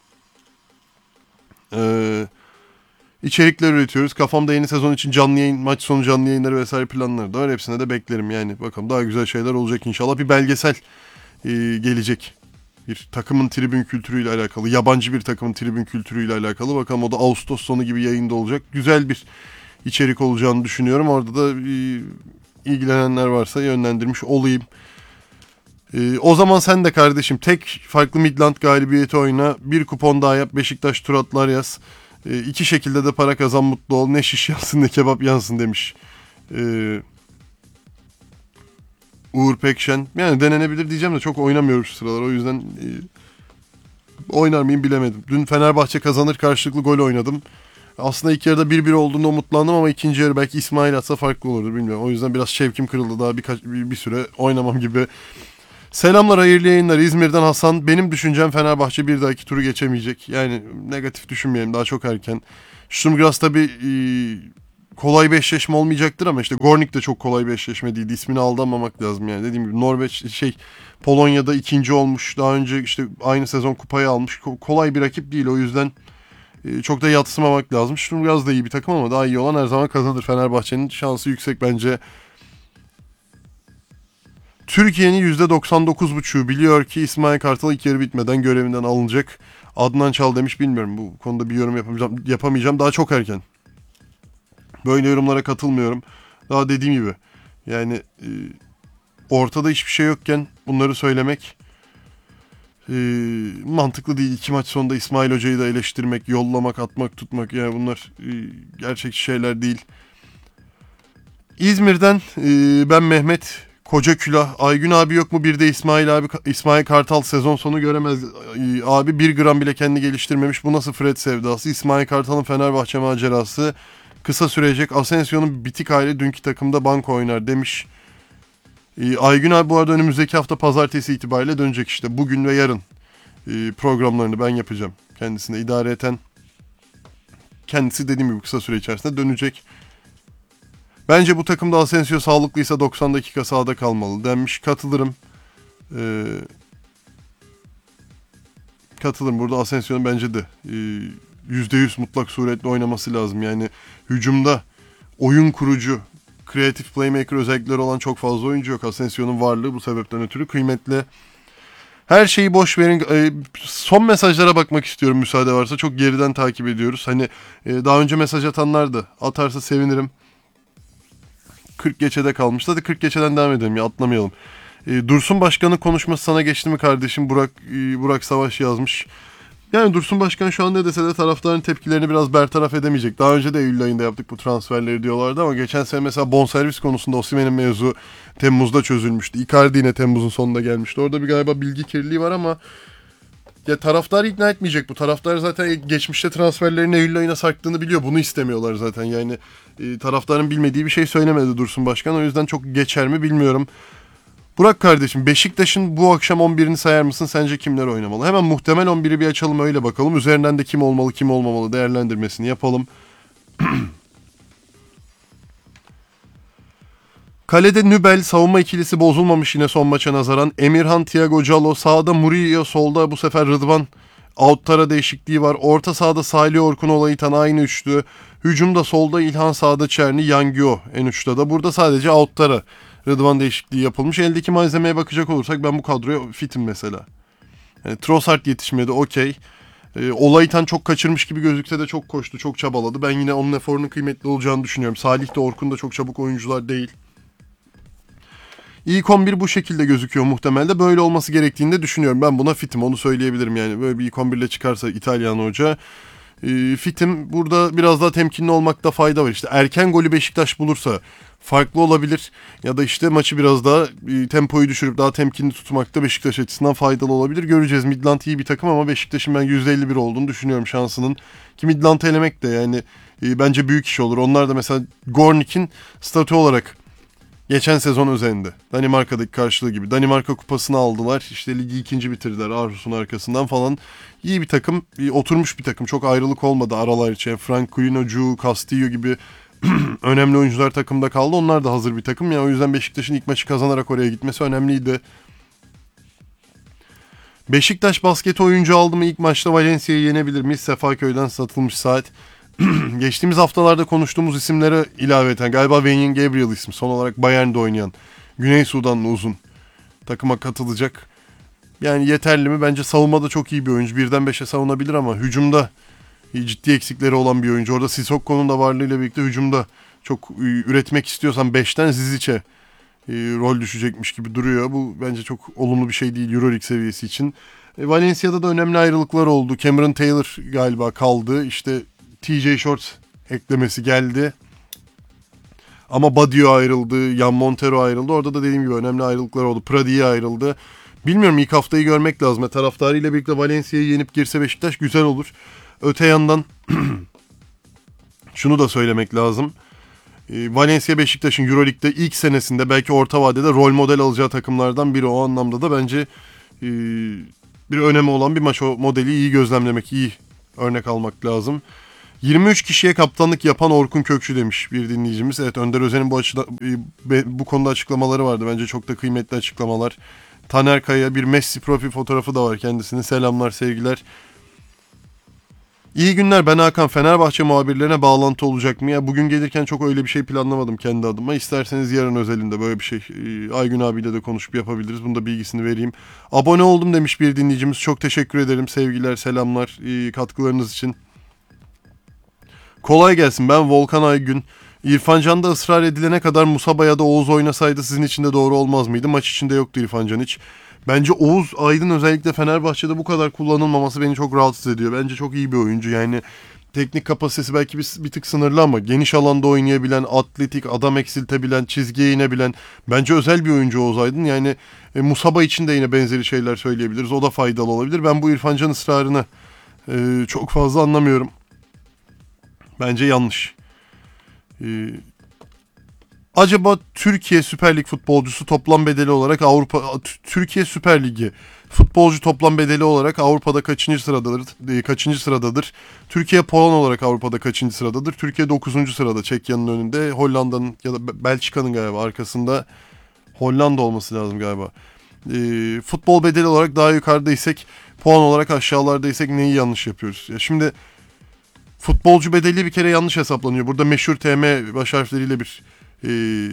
e, içerikler üretiyoruz. Kafamda yeni sezon için canlı yayın, maç sonu canlı yayınları vesaire planları da var. Hepsine de beklerim yani. Bakalım daha güzel şeyler olacak inşallah. Bir belgesel e, gelecek. Bir takımın tribün kültürüyle alakalı, yabancı bir takımın tribün kültürüyle alakalı. Bakalım o da Ağustos sonu gibi yayında olacak. Güzel bir içerik olacağını düşünüyorum. Orada da e, ilgilenenler varsa yönlendirmiş olayım. E, o zaman sen de kardeşim tek farklı Midland galibiyeti oyna. Bir kupon daha yap, Beşiktaş tur atlar yaz. E, iki şekilde de para kazan, mutlu ol. Ne şiş yansın ne kebap yansın demiş. E, Uğur Pekşen. Yani denenebilir diyeceğim de çok oynamıyorum şu sıralar. O yüzden e, oynar mıyım bilemedim. Dün Fenerbahçe kazanır karşılıklı gol oynadım. Aslında ilk yarıda bir bir olduğunda umutlandım ama ikinci yarı belki İsmail atsa farklı olurdu bilmiyorum. O yüzden biraz şevkim kırıldı, daha birkaç bir, bir süre oynamam gibi. Selamlar, hayırlı yayınlar. İzmir'den Hasan. Benim düşüncem Fenerbahçe bir dahaki turu geçemeyecek. Yani negatif düşünmeyelim, daha çok erken. Sturmgras tabii e, kolay bir eşleşme olmayacaktır ama işte Gornik de çok kolay bir eşleşme değildi. İsmini aldanmamak lazım yani. Dediğim gibi Norveç şey Polonya'da ikinci olmuş. Daha önce işte aynı sezon kupayı almış. Kolay bir rakip değil, o yüzden e, çok da yatsımamak lazım. Sturmgras da iyi bir takım ama daha iyi olan her zaman kazanır. Fenerbahçe'nin şansı yüksek bence. Türkiye'nin yüzde doksan dokuz buçuğu biliyor ki İsmail Kartal ilk yarı bitmeden görevinden alınacak. Adnan Çal demiş, bilmiyorum, bu konuda bir yorum yapamayacağım, yapamayacağım. Daha çok erken. Böyle yorumlara katılmıyorum. Daha dediğim gibi yani e, ortada hiçbir şey yokken bunları söylemek e, mantıklı değil. İki maç sonunda İsmail Hoca'yı da eleştirmek, yollamak, atmak, tutmak, yani bunlar e, gerçekçi şeyler değil. İzmir'den e, ben Mehmet Koca Külah. Aygün abi yok mu? Bir de İsmail abi, İsmail Kartal sezon sonu göremez. E, abi bir gram bile kendi geliştirmemiş. Bu nasıl Fred sevdası? İsmail Kartal'ın Fenerbahçe macerası kısa sürecek. Asensio'nun bitik hali dünkü takımda banko oynar demiş. E, Aygün abi bu arada önümüzdeki hafta pazartesi itibariyle dönecek işte. Bugün ve yarın e, programlarını ben yapacağım. Kendisine idareten kendisi dediğim gibi kısa süre içerisinde dönecek. Bence bu takımda Asensio sağlıklıysa doksan dakika sahada kalmalı denmiş. Katılırım. Ee, katılırım. Burada Asensio'nun bence de e, yüzde yüz mutlak suretle oynaması lazım. Yani hücumda oyun kurucu, kreatif playmaker özellikleri olan çok fazla oyuncu yok. Asensio'nun varlığı bu sebepten ötürü kıymetli. Her şeyi boş verin. E, son mesajlara bakmak istiyorum müsaade varsa. Çok geriden takip ediyoruz. Hani e, daha önce mesaj atanlar da atarsa sevinirim. kırk geçede kalmış. Hadi kırk geçeden devam edelim ya, atlamayalım. E, Dursun Başkan'ın konuşması sana geçti mi kardeşim? Burak e, Burak Savaş yazmış. Yani Dursun Başkan şu an ne dese de taraftarın tepkilerini biraz bertaraf edemeyecek. Daha önce de Eylül ayında yaptık bu transferleri diyorlardı ama geçen sene mesela bonservis konusunda Osimhen'in mevzu Temmuz'da çözülmüştü. Icardi yine Temmuz'un sonunda gelmişti. Orada bir galiba bilgi kirliliği var ama ya taraftarı ikna etmeyecek bu. Taraftar zaten geçmişte transferlerin Eylül ayına sarktığını biliyor. Bunu istemiyorlar zaten. Yani e, taraftarın bilmediği bir şey söylemedi Dursun Başkan. O yüzden çok geçer mi bilmiyorum. Burak kardeşim, Beşiktaş'ın bu akşam on birini sayar mısın? Sence kimler oynamalı? Hemen muhtemel on biri bir açalım, öyle bakalım. Üzerinden de kim olmalı kim olmamalı değerlendirmesini yapalım. Kalede Nübel, savunma ikilisi bozulmamış yine son maça nazaran. Emirhan, Thiago Calo, sağda Murillo, solda bu sefer Rıdvan. Outtara değişikliği var. Orta sahada Salih Orkun, Olaytan aynı üçlü. Hücumda solda İlhan, sağda Çerni, Yangio en uçta da. Burada sadece Outtara Rıdvan değişikliği yapılmış. Eldeki malzemeye bakacak olursak ben bu kadroya fitim mesela. Yani Trossard yetişmedi, okey. E, Olaytan çok kaçırmış gibi gözükse de çok koştu, çok çabaladı. Ben yine onun eforunun kıymetli olacağını düşünüyorum. Salih de Orkun da çok çabuk oyuncular değil. İlk on bir bu şekilde gözüküyor muhtemelde. Böyle olması gerektiğini de düşünüyorum. Ben buna fitim, onu söyleyebilirim yani. Böyle bir ilk on bir ile çıkarsa İtalyan hoca. E, fitim. Burada biraz daha temkinli olmakta fayda var. İşte erken golü Beşiktaş bulursa farklı olabilir. Ya da işte maçı biraz daha e, tempoyu düşürüp daha temkinli tutmakta Beşiktaş açısından faydalı olabilir. Göreceğiz. Midland iyi bir takım ama Beşiktaş'ın ben yüzde elli bir olduğunu düşünüyorum şansının. Ki Midland'ı elemek de yani e, bence büyük iş olur. Onlar da mesela Gornik'in statü olarak geçen sezon özelinde Danimarka'daki karşılığı gibi. Danimarka kupasını aldılar. İşte ligi ikinci bitirdiler Aarhus'un arkasından falan. İyi bir takım. İyi, oturmuş bir takım. Çok ayrılık olmadı aralar için. Frank Quinocu, Castillo gibi önemli oyuncular takımda kaldı. Onlar da hazır bir takım. Yani o yüzden Beşiktaş'ın ilk maçı kazanarak oraya gitmesi önemliydi. Beşiktaş basket oyuncu aldı mı ilk maçta Valencia'yı yenebilir miyiz? Sefaköy'den satılmış saat. Geçtiğimiz haftalarda konuştuğumuz isimlere ilaveten galiba Wayne Gabriel ismi son olarak Bayern'de oynayan Güney Sudanlı uzun takıma katılacak. Yani yeterli mi? Bence savunmada çok iyi bir oyuncu. Birden beşe savunabilir ama hücumda ciddi eksikleri olan bir oyuncu. Orada Sissoko'nun da varlığıyla birlikte hücumda çok üretmek istiyorsan beşten Zizic'e rol düşecekmiş gibi duruyor. Bu bence çok olumlu bir şey değil Euroleague seviyesi için. E, Valencia'da da önemli ayrılıklar oldu. Cameron Taylor galiba kaldı. İşte T J Short eklemesi geldi. Ama Badio ayrıldı, Yan Montero ayrıldı. Orada da dediğim gibi önemli ayrılıklar oldu. Pradiye ayrıldı. Bilmiyorum, ilk haftayı görmek lazım. E, taraftarıyla birlikte Valencia'yı yenip girse Beşiktaş güzel olur. Öte yandan şunu da söylemek lazım. E, Valencia Beşiktaş'ın Euroleague'de ilk senesinde belki orta vadede rol model alacağı takımlardan biri. O anlamda da bence e, bir önemi olan bir maç. O modeli iyi gözlemlemek, iyi örnek almak lazım. yirmi üç kişiye kaptanlık yapan Orkun Kökçü demiş bir dinleyicimiz. Evet, Önder Özen'in bu, açıda, bu konuda açıklamaları vardı. Bence çok da kıymetli açıklamalar. Taner Kaya bir Messi profil fotoğrafı da var kendisinin. Selamlar, sevgiler. İyi günler, ben Hakan. Fenerbahçe muhabirlerine bağlantı olacak mı? Ya bugün gelirken çok öyle bir şey planlamadım kendi adıma. İsterseniz yarın özelinde böyle bir şey Aygün abiyle de konuşup yapabiliriz. Bunun da bilgisini vereyim. Abone oldum demiş bir dinleyicimiz. Çok teşekkür ederim. Sevgiler, selamlar katkılarınız için. Kolay gelsin, ben Volkan Aygün. İrfan Can'da ısrar edilene kadar Musaba ya da Oğuz oynasaydı sizin için de doğru olmaz mıydı? Maç içinde yoktu İrfan Can hiç. Bence Oğuz Aydın özellikle Fenerbahçe'de bu kadar kullanılmaması beni çok rahatsız ediyor. Bence çok iyi bir oyuncu. Yani teknik kapasitesi belki bir, bir tık sınırlı ama geniş alanda oynayabilen, atletik, adam eksiltebilen, çizgiye inebilen. Bence özel bir oyuncu Oğuz Aydın. Yani e, Musaba için de yine benzeri şeyler söyleyebiliriz. O da faydalı olabilir. Ben bu İrfan Can ısrarını e, çok fazla anlamıyorum. Bence yanlış. Ee, acaba Türkiye Süper Lig futbolcusu toplam bedeli olarak Avrupa Türkiye Süper Ligi futbolcu toplam bedeli olarak Avrupa'da kaçıncı sıradadır? Kaçıncı sıradadır? Türkiye Polon olarak Avrupa'da kaçıncı sıradadır? Türkiye dokuzuncu sırada, Çekya'nın önünde, Hollanda'nın ya da Belçika'nın galiba arkasında, Hollanda olması lazım galiba. Ee, futbol bedeli olarak daha yukarıdaysak, puan olarak aşağılardaysak neyi yanlış yapıyoruz? Ya şimdi futbolcu bedeli bir kere yanlış hesaplanıyor. Burada meşhur T M baş harfleriyle bir e,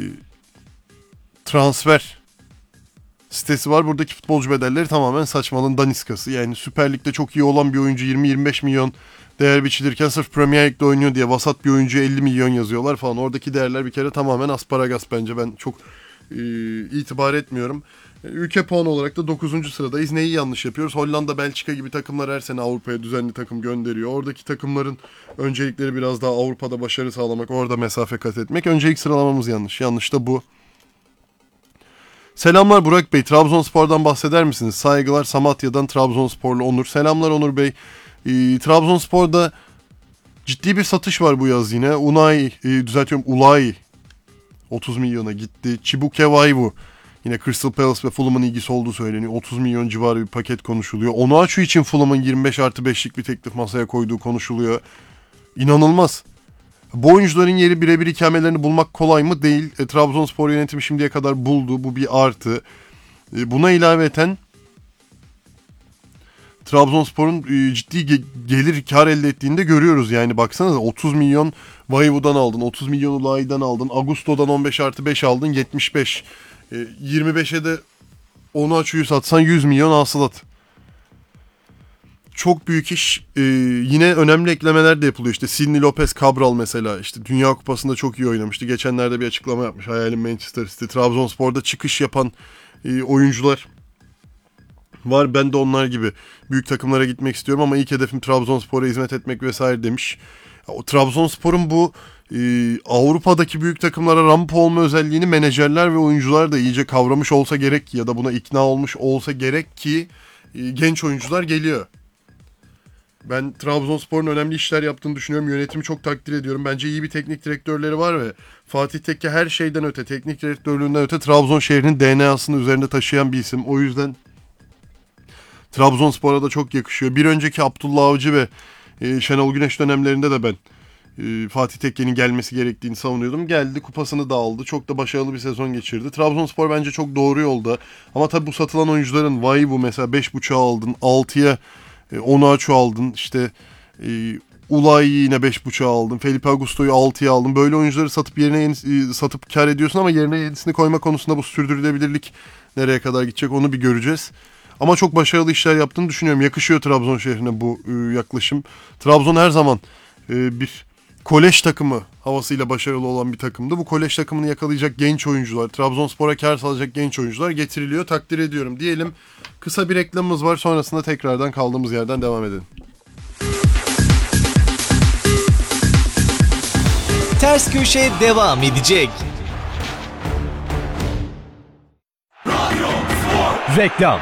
transfer sitesi var. Buradaki futbolcu bedelleri tamamen saçmalığın daniskası. Yani Süper Lig'de çok iyi olan bir oyuncu yirmi yirmi beş milyon değer biçilirken sırf Premier Lig'de oynuyor diye vasat bir oyuncuya elli milyon yazıyorlar falan. Oradaki değerler bir kere tamamen asparagas bence. Ben çok e, itibar etmiyorum. Ülke puanı olarak da dokuzuncu sıradayız. Neyi yanlış yapıyoruz? Hollanda, Belçika gibi takımlar her sene Avrupa'ya düzenli takım gönderiyor. Oradaki takımların öncelikleri biraz daha Avrupa'da başarı sağlamak, orada mesafe kat etmek. Öncelik sıralamamız yanlış. Yanlış da bu. Selamlar Burak Bey. Trabzonspor'dan bahseder misiniz? Saygılar Samatya'dan Trabzonsporlu Onur. Selamlar Onur Bey. Ee, Trabzonspor'da ciddi bir satış var bu yaz yine. Unai, e, düzeltiyorum Ulay otuz milyona gitti. Çibukevayvu yine Crystal Palace ve Fulham'ın ilgisi olduğu söyleniyor. otuz milyon civarı bir paket konuşuluyor. Onuachu için Fulham'ın yirmi beş artı beşlik bir teklif masaya koyduğu konuşuluyor. İnanılmaz. Bu oyuncuların yeri birebir ikamelerini bulmak kolay mı? Değil. E, Trabzonspor yönetimi şimdiye kadar buldu. Bu bir artı. E, buna ilaveten Trabzonspor'un e, ciddi ge- gelir kar elde ettiğini de görüyoruz. Yani baksanıza otuz milyon Vayvu'dan aldın. otuz milyon Ulay'dan aldın. Augusto'dan on beş artı beş aldın. yetmiş beş. E, yirmi beşe de Onuachu'yu satsan yüz milyon hasılat. Çok büyük iş. Ee, yine önemli eklemeler de yapılıyor. İşte Sidney Lopez Cabral mesela. İşte Dünya Kupası'nda çok iyi oynamıştı. Geçenlerde bir açıklama yapmış. Hayalim Manchester City. Trabzonspor'da çıkış yapan e, oyuncular var. Ben de onlar gibi büyük takımlara gitmek istiyorum ama ilk hedefim Trabzonspor'a hizmet etmek vesaire demiş. O Trabzonspor'un bu e, Avrupa'daki büyük takımlara rampa olma özelliğini menajerler ve oyuncular da iyice kavramış olsa gerek ki, ya da buna ikna olmuş olsa gerek ki e, genç oyuncular geliyor. Ben Trabzonspor'un önemli işler yaptığını düşünüyorum. Yönetimi çok takdir ediyorum. Bence iyi bir teknik direktörleri var ve Fatih Tekke her şeyden öte, teknik direktörlüğünden öte Trabzon şehrinin D N A'sını üzerinde taşıyan bir isim. O yüzden Trabzonspor'a da çok yakışıyor. Bir önceki Abdullah Avcı ve e, Şenol Güneş dönemlerinde de ben e, Fatih Tekke'nin gelmesi gerektiğini savunuyordum. Geldi, kupasını da aldı. Çok da başarılı bir sezon geçirdi. Trabzonspor bence çok doğru yolda. Ama tabii bu satılan oyuncuların vay bu mesela beş buçuğa aldın, altıya E, Onuachu aldın, işte e, Ulay'ı yine beş buçuğa aldın, Felipe Augusto'yu altıya aldın. Böyle oyuncuları satıp yerine yeni, satıp kar ediyorsun ama yerine yenisini koyma konusunda bu sürdürülebilirlik nereye kadar gidecek onu bir göreceğiz. Ama çok başarılı işler yaptığını düşünüyorum. Yakışıyor Trabzon şehrine bu e, yaklaşım. Trabzon her zaman e, bir kolej takımı havasıyla başarılı olan bir takımdı. Bu kolej takımını yakalayacak genç oyuncular, Trabzonspor'a kar sağlayacak genç oyuncular getiriliyor. Takdir ediyorum diyelim. Kısa bir reklamımız var. Sonrasında tekrardan kaldığımız yerden devam edelim. Ters Köşe devam edecek. Reklam.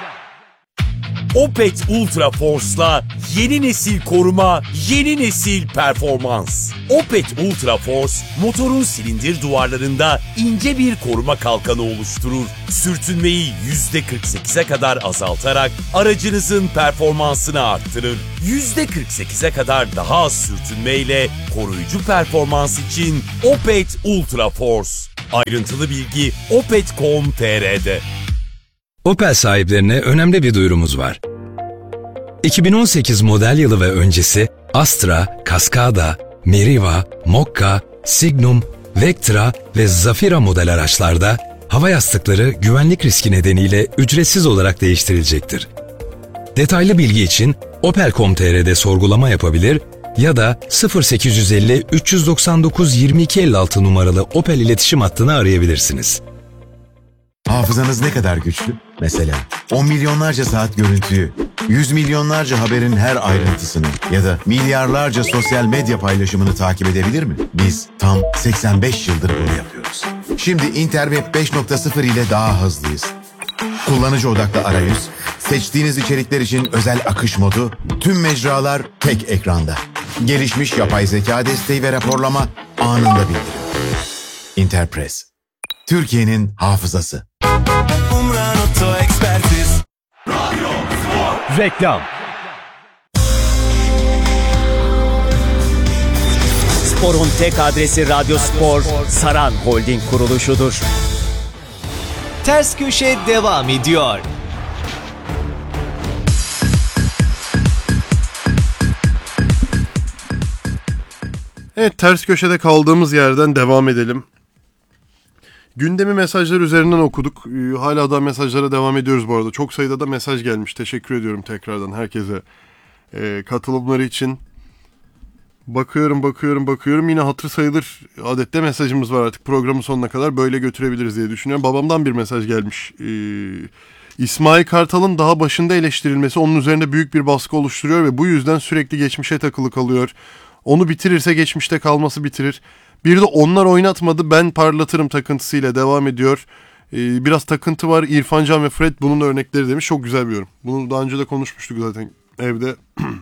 Opet Ultra Force'la yeni nesil koruma, yeni nesil performans. Opet Ultra Force, motorun silindir duvarlarında ince bir koruma kalkanı oluşturur. Sürtünmeyi yüzde kırk sekize kadar azaltarak aracınızın performansını arttırır. yüzde kırk sekize kadar daha az sürtünmeyle koruyucu performans için Opet Ultra Force. Ayrıntılı bilgi opet nokta com nokta tr'de. Opel sahiplerine önemli bir duyurumuz var. iki bin on sekiz model yılı ve öncesi Astra, Cascada, Meriva, Mokka, Signum, Vectra ve Zafira model araçlarda hava yastıkları güvenlik riski nedeniyle ücretsiz olarak değiştirilecektir. Detaylı bilgi için opel nokta com nokta tr'de sorgulama yapabilir ya da sıfır sekiz yüz elli üç yüz doksan dokuz yirmi iki elli altı numaralı Opel iletişim hattını arayabilirsiniz. Hafızanız ne kadar güçlü? Mesela on milyonlarca saat görüntüyü, yüz milyonlarca haberin her ayrıntısını ya da milyarlarca sosyal medya paylaşımını takip edebilir mi? Biz tam seksen beş yıldır bunu yapıyoruz. Şimdi Interweb beş nokta sıfır ile daha hızlıyız. Kullanıcı odaklı arayüz, seçtiğiniz içerikler için özel akış modu, tüm mecralar tek ekranda. Gelişmiş yapay zeka desteği ve raporlama anında bildirim. Interpress, Türkiye'nin hafızası. Reklam. Spor'un tek adresi Radyo Spor, Saran Holding kuruluşudur. Ters Köşe devam ediyor. Evet, ters köşede kaldığımız yerden devam edelim. Gündemi mesajlar üzerinden okuduk. Ee, hala da mesajlara devam ediyoruz bu arada. Çok sayıda da mesaj gelmiş. Teşekkür ediyorum tekrardan herkese ee, katılımları için. Bakıyorum, bakıyorum, bakıyorum. Yine hatır sayılır adette mesajımız var artık. Programın sonuna kadar böyle götürebiliriz diye düşünüyorum. Babamdan bir mesaj gelmiş. Ee, İsmail Kartal'ın daha başında eleştirilmesi onun üzerinde büyük bir baskı oluşturuyor ve bu yüzden sürekli geçmişe takılı kalıyor. Onu bitirirse geçmişte kalması bitirir. Bir de onlar oynatmadı, ben parlatırım takıntısıyla devam ediyor. Ee, biraz takıntı var. İrfan Can ve Fred bunun örnekleri demiş. Çok güzel bir yorum. Bunu daha önce de konuşmuştuk zaten evde.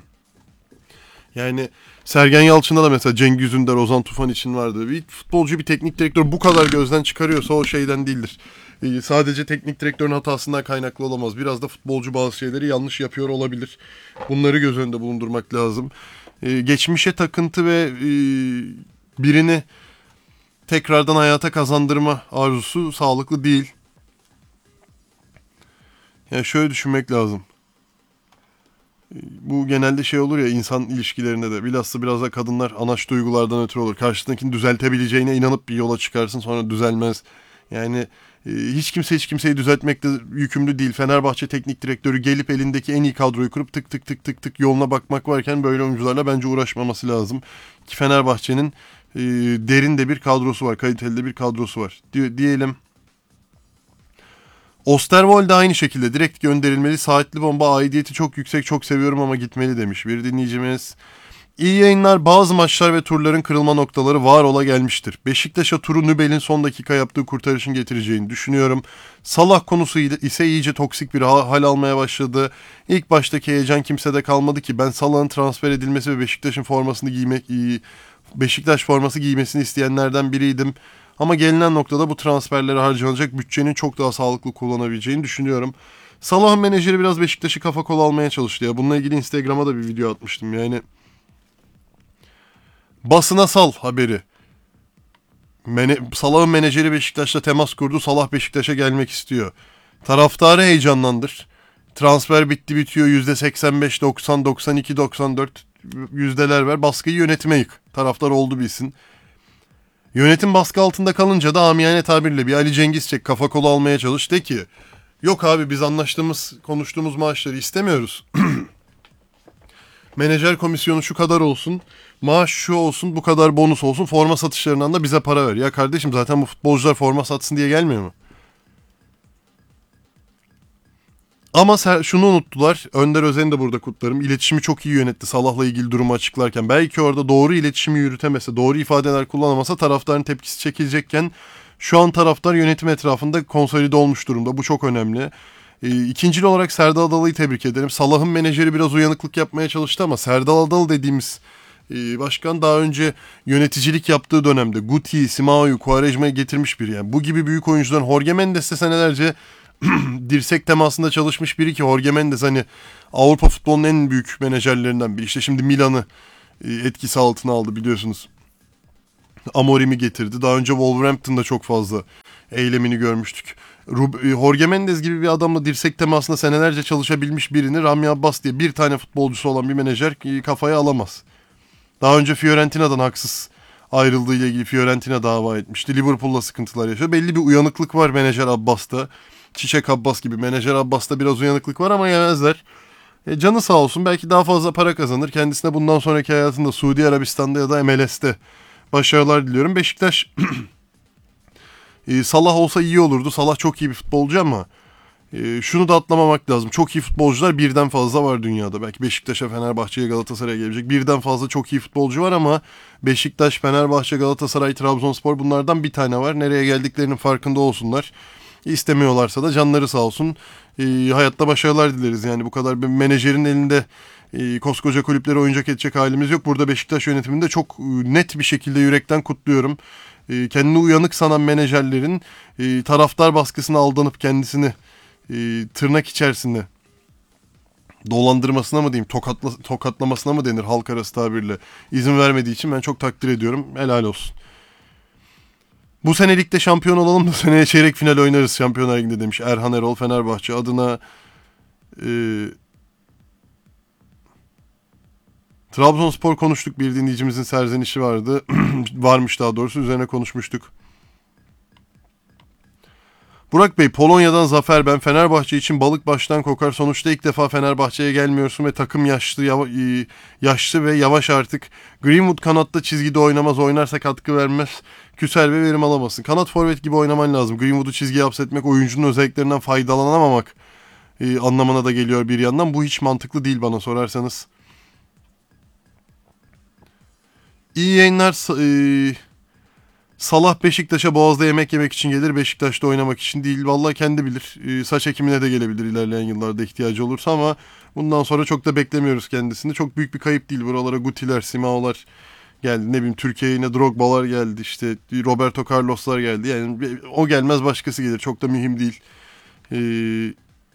Yani Sergen Yalçın'da da mesela Cengiz Ünder, Ozan Tufan için vardı. Bir futbolcu, bir teknik direktör bu kadar gözden çıkarıyorsa o şeyden değildir. Ee, sadece teknik direktörün hatasından kaynaklı olamaz. Biraz da futbolcu bazı şeyleri yanlış yapıyor olabilir. Bunları göz önünde bulundurmak lazım. Ee, geçmişe takıntı ve e, birini tekrardan hayata kazandırma arzusu sağlıklı değil. Yani şöyle düşünmek lazım. Bu genelde şey olur ya, insan ilişkilerinde de. Bilhassa biraz da kadınlar anaç duygulardan ötürü olur. Karşısındakini düzeltebileceğine inanıp bir yola çıkarsın, sonra düzelmez. Yani e, hiç kimse hiç kimseyi düzeltmekle yükümlü değil. Fenerbahçe teknik direktörü gelip elindeki en iyi kadroyu kurup tık tık tık tık tık yoluna bakmak varken böyle oyuncularla bence uğraşmaması lazım. Ki Fenerbahçe'nin e, derin de bir kadrosu var. Kaliteli de bir kadrosu var. Di- diyelim. Osterwolde aynı şekilde direkt gönderilmeli. Saatli bomba, aidiyeti çok yüksek, çok seviyorum ama gitmeli demiş bir dinleyicimiz. İyi yayınlar. Bazı maçlar ve turların kırılma noktaları var ola gelmiştir. Beşiktaş'a turu Nübel'in son dakika yaptığı kurtarışın getireceğini düşünüyorum. Salah konusu ise iyice toksik bir hal almaya başladı. İlk baştaki heyecan kimsede kalmadı ki. Ben Salah'ın transfer edilmesi ve Beşiktaş'ın formasını giymek, Beşiktaş forması giymesini isteyenlerden biriydim. Ama gelinen noktada bu transferlere harcanacak bütçenin çok daha sağlıklı kullanabileceğini düşünüyorum. Salah'ın menajeri biraz Beşiktaş'ı kafa kol almaya çalıştı ya. Bununla ilgili Instagram'a da bir video atmıştım. Yani basına sal haberi. Mene- Salah'ın menajeri Beşiktaş'la temas kurdu. Salah Beşiktaş'a gelmek istiyor. Taraftarı heyecanlandır. Transfer bitti bitiyor. yüzde seksen beş, doksan, doksan iki, doksan dört yüzdeler ver. Baskıyı yönetime yık. Taraftar oldu bilsin. Yönetim baskı altında kalınca da amiyane tabirle bir Ali Cengiz çek, kafa kolu almaya çalış. De ki yok abi, biz anlaştığımız, konuştuğumuz maaşları istemiyoruz. Menajer komisyonu şu kadar olsun, maaş şu olsun, bu kadar bonus olsun, forma satışlarından da bize para ver. Ya kardeşim, zaten bu futbolcular forma satsın diye gelmiyor mu? Ama ser, şunu unuttular. Önder Özen'i de burada kutlarım. İletişimi çok iyi yönetti Salah'la ilgili durumu açıklarken. Belki orada doğru iletişimi yürütemese, doğru ifadeler kullanamasa taraftarın tepkisi çekilecekken şu an taraftar yönetim etrafında konsolide olmuş durumda. Bu çok önemli. E, ikincil olarak Serdal Adalı'yı tebrik ederim. Salah'ın menajeri biraz uyanıklık yapmaya çalıştı ama Serdal Adalı dediğimiz e, başkan daha önce yöneticilik yaptığı dönemde Guti'yi, Simao'yu, Quaresma'yı getirmiş biri. Yani bu gibi büyük oyuncuların, Jorge Mendes de senelerce dirsek temasında çalışmış biri ki Jorge Mendes hani Avrupa futbolunun en büyük menajerlerinden biri. İşte şimdi Milan'ı e, etkisi altına aldı biliyorsunuz. Amorim'i getirdi. Daha önce Wolverhampton'da çok fazla eylemini görmüştük. Jorge Mendes gibi bir adamla dirsek temasında senelerce çalışabilmiş birini Rami Abbas diye bir tane futbolcusu olan bir menajer kafaya alamaz. Daha önce Fiorentina'dan haksız ayrıldığı ile ilgili Fiorentina dava etmişti. Liverpool'la sıkıntılar yaşıyor. Belli bir uyanıklık var menajer Abbas'ta. Çiçek Abbas gibi menajer Abbas'ta biraz uyanıklık var ama yemezler. E, canı sağ olsun, belki daha fazla para kazanır. Kendisine bundan sonraki hayatında Suudi Arabistan'da ya da M L S'te başarılar diliyorum. Beşiktaş e, Salah olsa iyi olurdu. Salah çok iyi bir futbolcu ama e, şunu da atlamamak lazım. Çok iyi futbolcular birden fazla var dünyada. Belki Beşiktaş'a, Fenerbahçe'ye, Galatasaray'a gelecek. Birden fazla çok iyi futbolcu var ama Beşiktaş, Fenerbahçe, Galatasaray, Trabzonspor bunlardan bir tane var. Nereye geldiklerinin farkında olsunlar. İstemiyorlarsa da canları sağ olsun. E, hayatta başarılar dileriz. Yani bu kadar bir menajerin elinde e, koskoca kulüpleri oyuncak edecek halimiz yok. Burada Beşiktaş yönetiminde çok e, net bir şekilde yürekten kutluyorum. E, kendini uyanık sanan menajerlerin e, taraftar baskısına aldanıp kendisini e, tırnak içerisinde dolandırmasına mı diyeyim, tokatla, tokatlamasına mı denir halk arası tabirle, izin vermediği için ben çok takdir ediyorum. Helal olsun. Bu sene ligde şampiyon olalım da seneye çeyrek final oynarız Şampiyonlar Ligi'nde demiş Erhan Erol Fenerbahçe adına. E, Trabzonspor konuştuk, bir dinleyicimizin serzenişi vardı. Varmış daha doğrusu, üzerine konuşmuştuk. Burak Bey, Polonya'dan zafer. Ben Fenerbahçe için balık baştan kokar. Sonuçta ilk defa Fenerbahçe'ye gelmiyorsun ve takım yaşlı yava- yaşlı ve yavaş artık. Greenwood kanatta çizgide oynamaz, oynarsa katkı vermez. Küser ve verim alamazsın. Kanat forvet gibi oynaman lazım. Greenwood'u çizgiye hapsetmek, oyuncunun özelliklerinden faydalanamamak e, anlamına da geliyor bir yandan. Bu hiç mantıklı değil bana sorarsanız. İyi yayınlar. E, Salah Beşiktaş'a Boğaz'da yemek yemek için gelir, Beşiktaş'ta oynamak için değil. Vallahi kendi bilir. E, saç ekimine de gelebilir ilerleyen yıllarda ihtiyacı olursa ama bundan sonra çok da beklemiyoruz kendisini. Çok büyük bir kayıp değil. Buralara Guti'ler, Simao'lar geldi. Ne bileyim, Türkiye'ye yine Drogba'lar geldi. İşte Roberto Carlos'lar geldi. Yani o gelmez başkası gelir. Çok da mühim değil. Eee...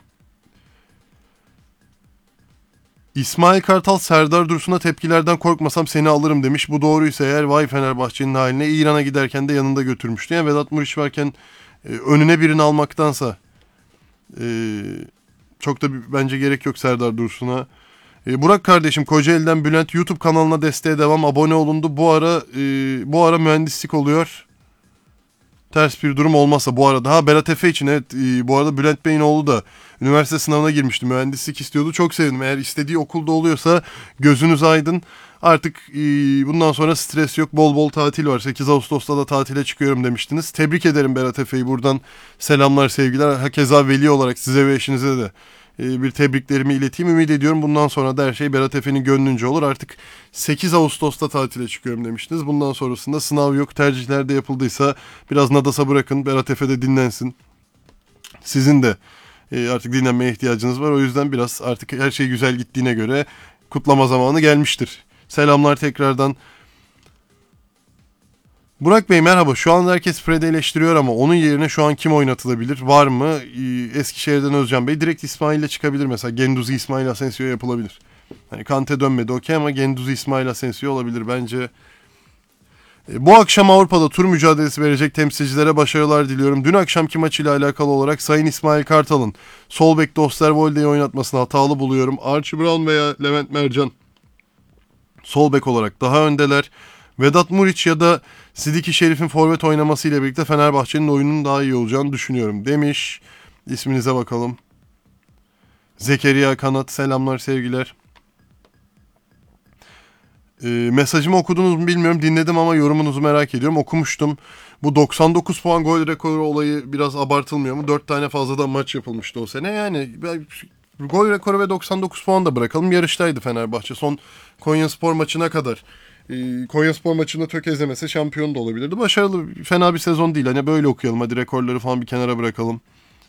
İsmail Kartal, Serdar Dursun'a tepkilerden korkmasam seni alırım demiş. Bu doğruysa eğer vay Fenerbahçe'nin haline. İran'a giderken de yanında götürmüştü. Yani Vedat Muriç varken e, önüne birini almaktansa e, çok da bir, bence gerek yok Serdar Dursun'a. E, Burak kardeşim, Kocaeli'den Bülent, YouTube kanalına desteğe devam, abone olundu. Bu ara e, bu ara mühendislik oluyor. Ters bir durum olmazsa bu arada. Ha, Berat Efe için evet, e, bu arada Bülent Bey'in oğlu da üniversite sınavına girmişti. Mühendislik istiyordu. Çok sevindim. Eğer istediği okulda oluyorsa gözünüz aydın. Artık e, bundan sonra stres yok. Bol bol tatil var. sekiz Ağustos'ta da tatile çıkıyorum demiştiniz. Tebrik ederim Berat Efe'yi. Buradan selamlar, sevgiler. Hakeza veli olarak size ve eşinize de e, bir tebriklerimi ileteyim. Ümit ediyorum bundan sonra da her şey Berat Efe'nin gönlünce olur. Artık sekiz Ağustos'ta tatile çıkıyorum demiştiniz. Bundan sonrasında sınav yok. Tercihler de yapıldıysa biraz nadasa bırakın. Berat Efe de dinlensin. Sizin de e, artık dinlenmeye ihtiyacınız var. O yüzden biraz artık her şey güzel gittiğine göre kutlama zamanı gelmiştir. Selamlar tekrardan. Burak Bey merhaba. Şu an herkes Fred'i eleştiriyor ama onun yerine şu an kim oynatılabilir? Var mı? Ee, Eskişehir'den Özcan Bey. Direkt İsmail'le çıkabilir mesela. Genduzi İsmail Asensio yapılabilir. Hani Kante dönmedi okey ama Genduzi İsmail Asensio olabilir bence. Ee, bu akşam Avrupa'da tur mücadelesi verecek temsilcilere başarılar diliyorum. Dün akşamki maçıyla alakalı olarak Sayın İsmail Kartal'ın sol bekte Osterwolde'yi oynatmasını hatalı buluyorum. Archie Brown veya Levent Mercan sol bek olarak daha öndeler. Vedat Muriç ya da Sidiki Şerif'in forvet oynamasıyla birlikte Fenerbahçe'nin oyunun daha iyi olacağını düşünüyorum demiş. İsminize bakalım. Zekeriya Kanat, selamlar sevgiler. Ee, mesajımı okudunuz mu bilmiyorum, dinledim ama yorumunuzu merak ediyorum. Okumuştum. Bu doksan dokuz puan gol rekoru olayı biraz abartılmıyor mu? dört tane fazladan maç yapılmıştı o sene. Yani ben, gol rekoru ve doksan dokuz puan da bırakalım. Yarıştaydı Fenerbahçe. Son Konyaspor maçına kadar. E, Konyaspor maçında tökezlemese şampiyon da olabilirdi. Başarılı, fena bir sezon değil. Hani böyle okuyalım. Hadi rekorları falan bir kenara bırakalım.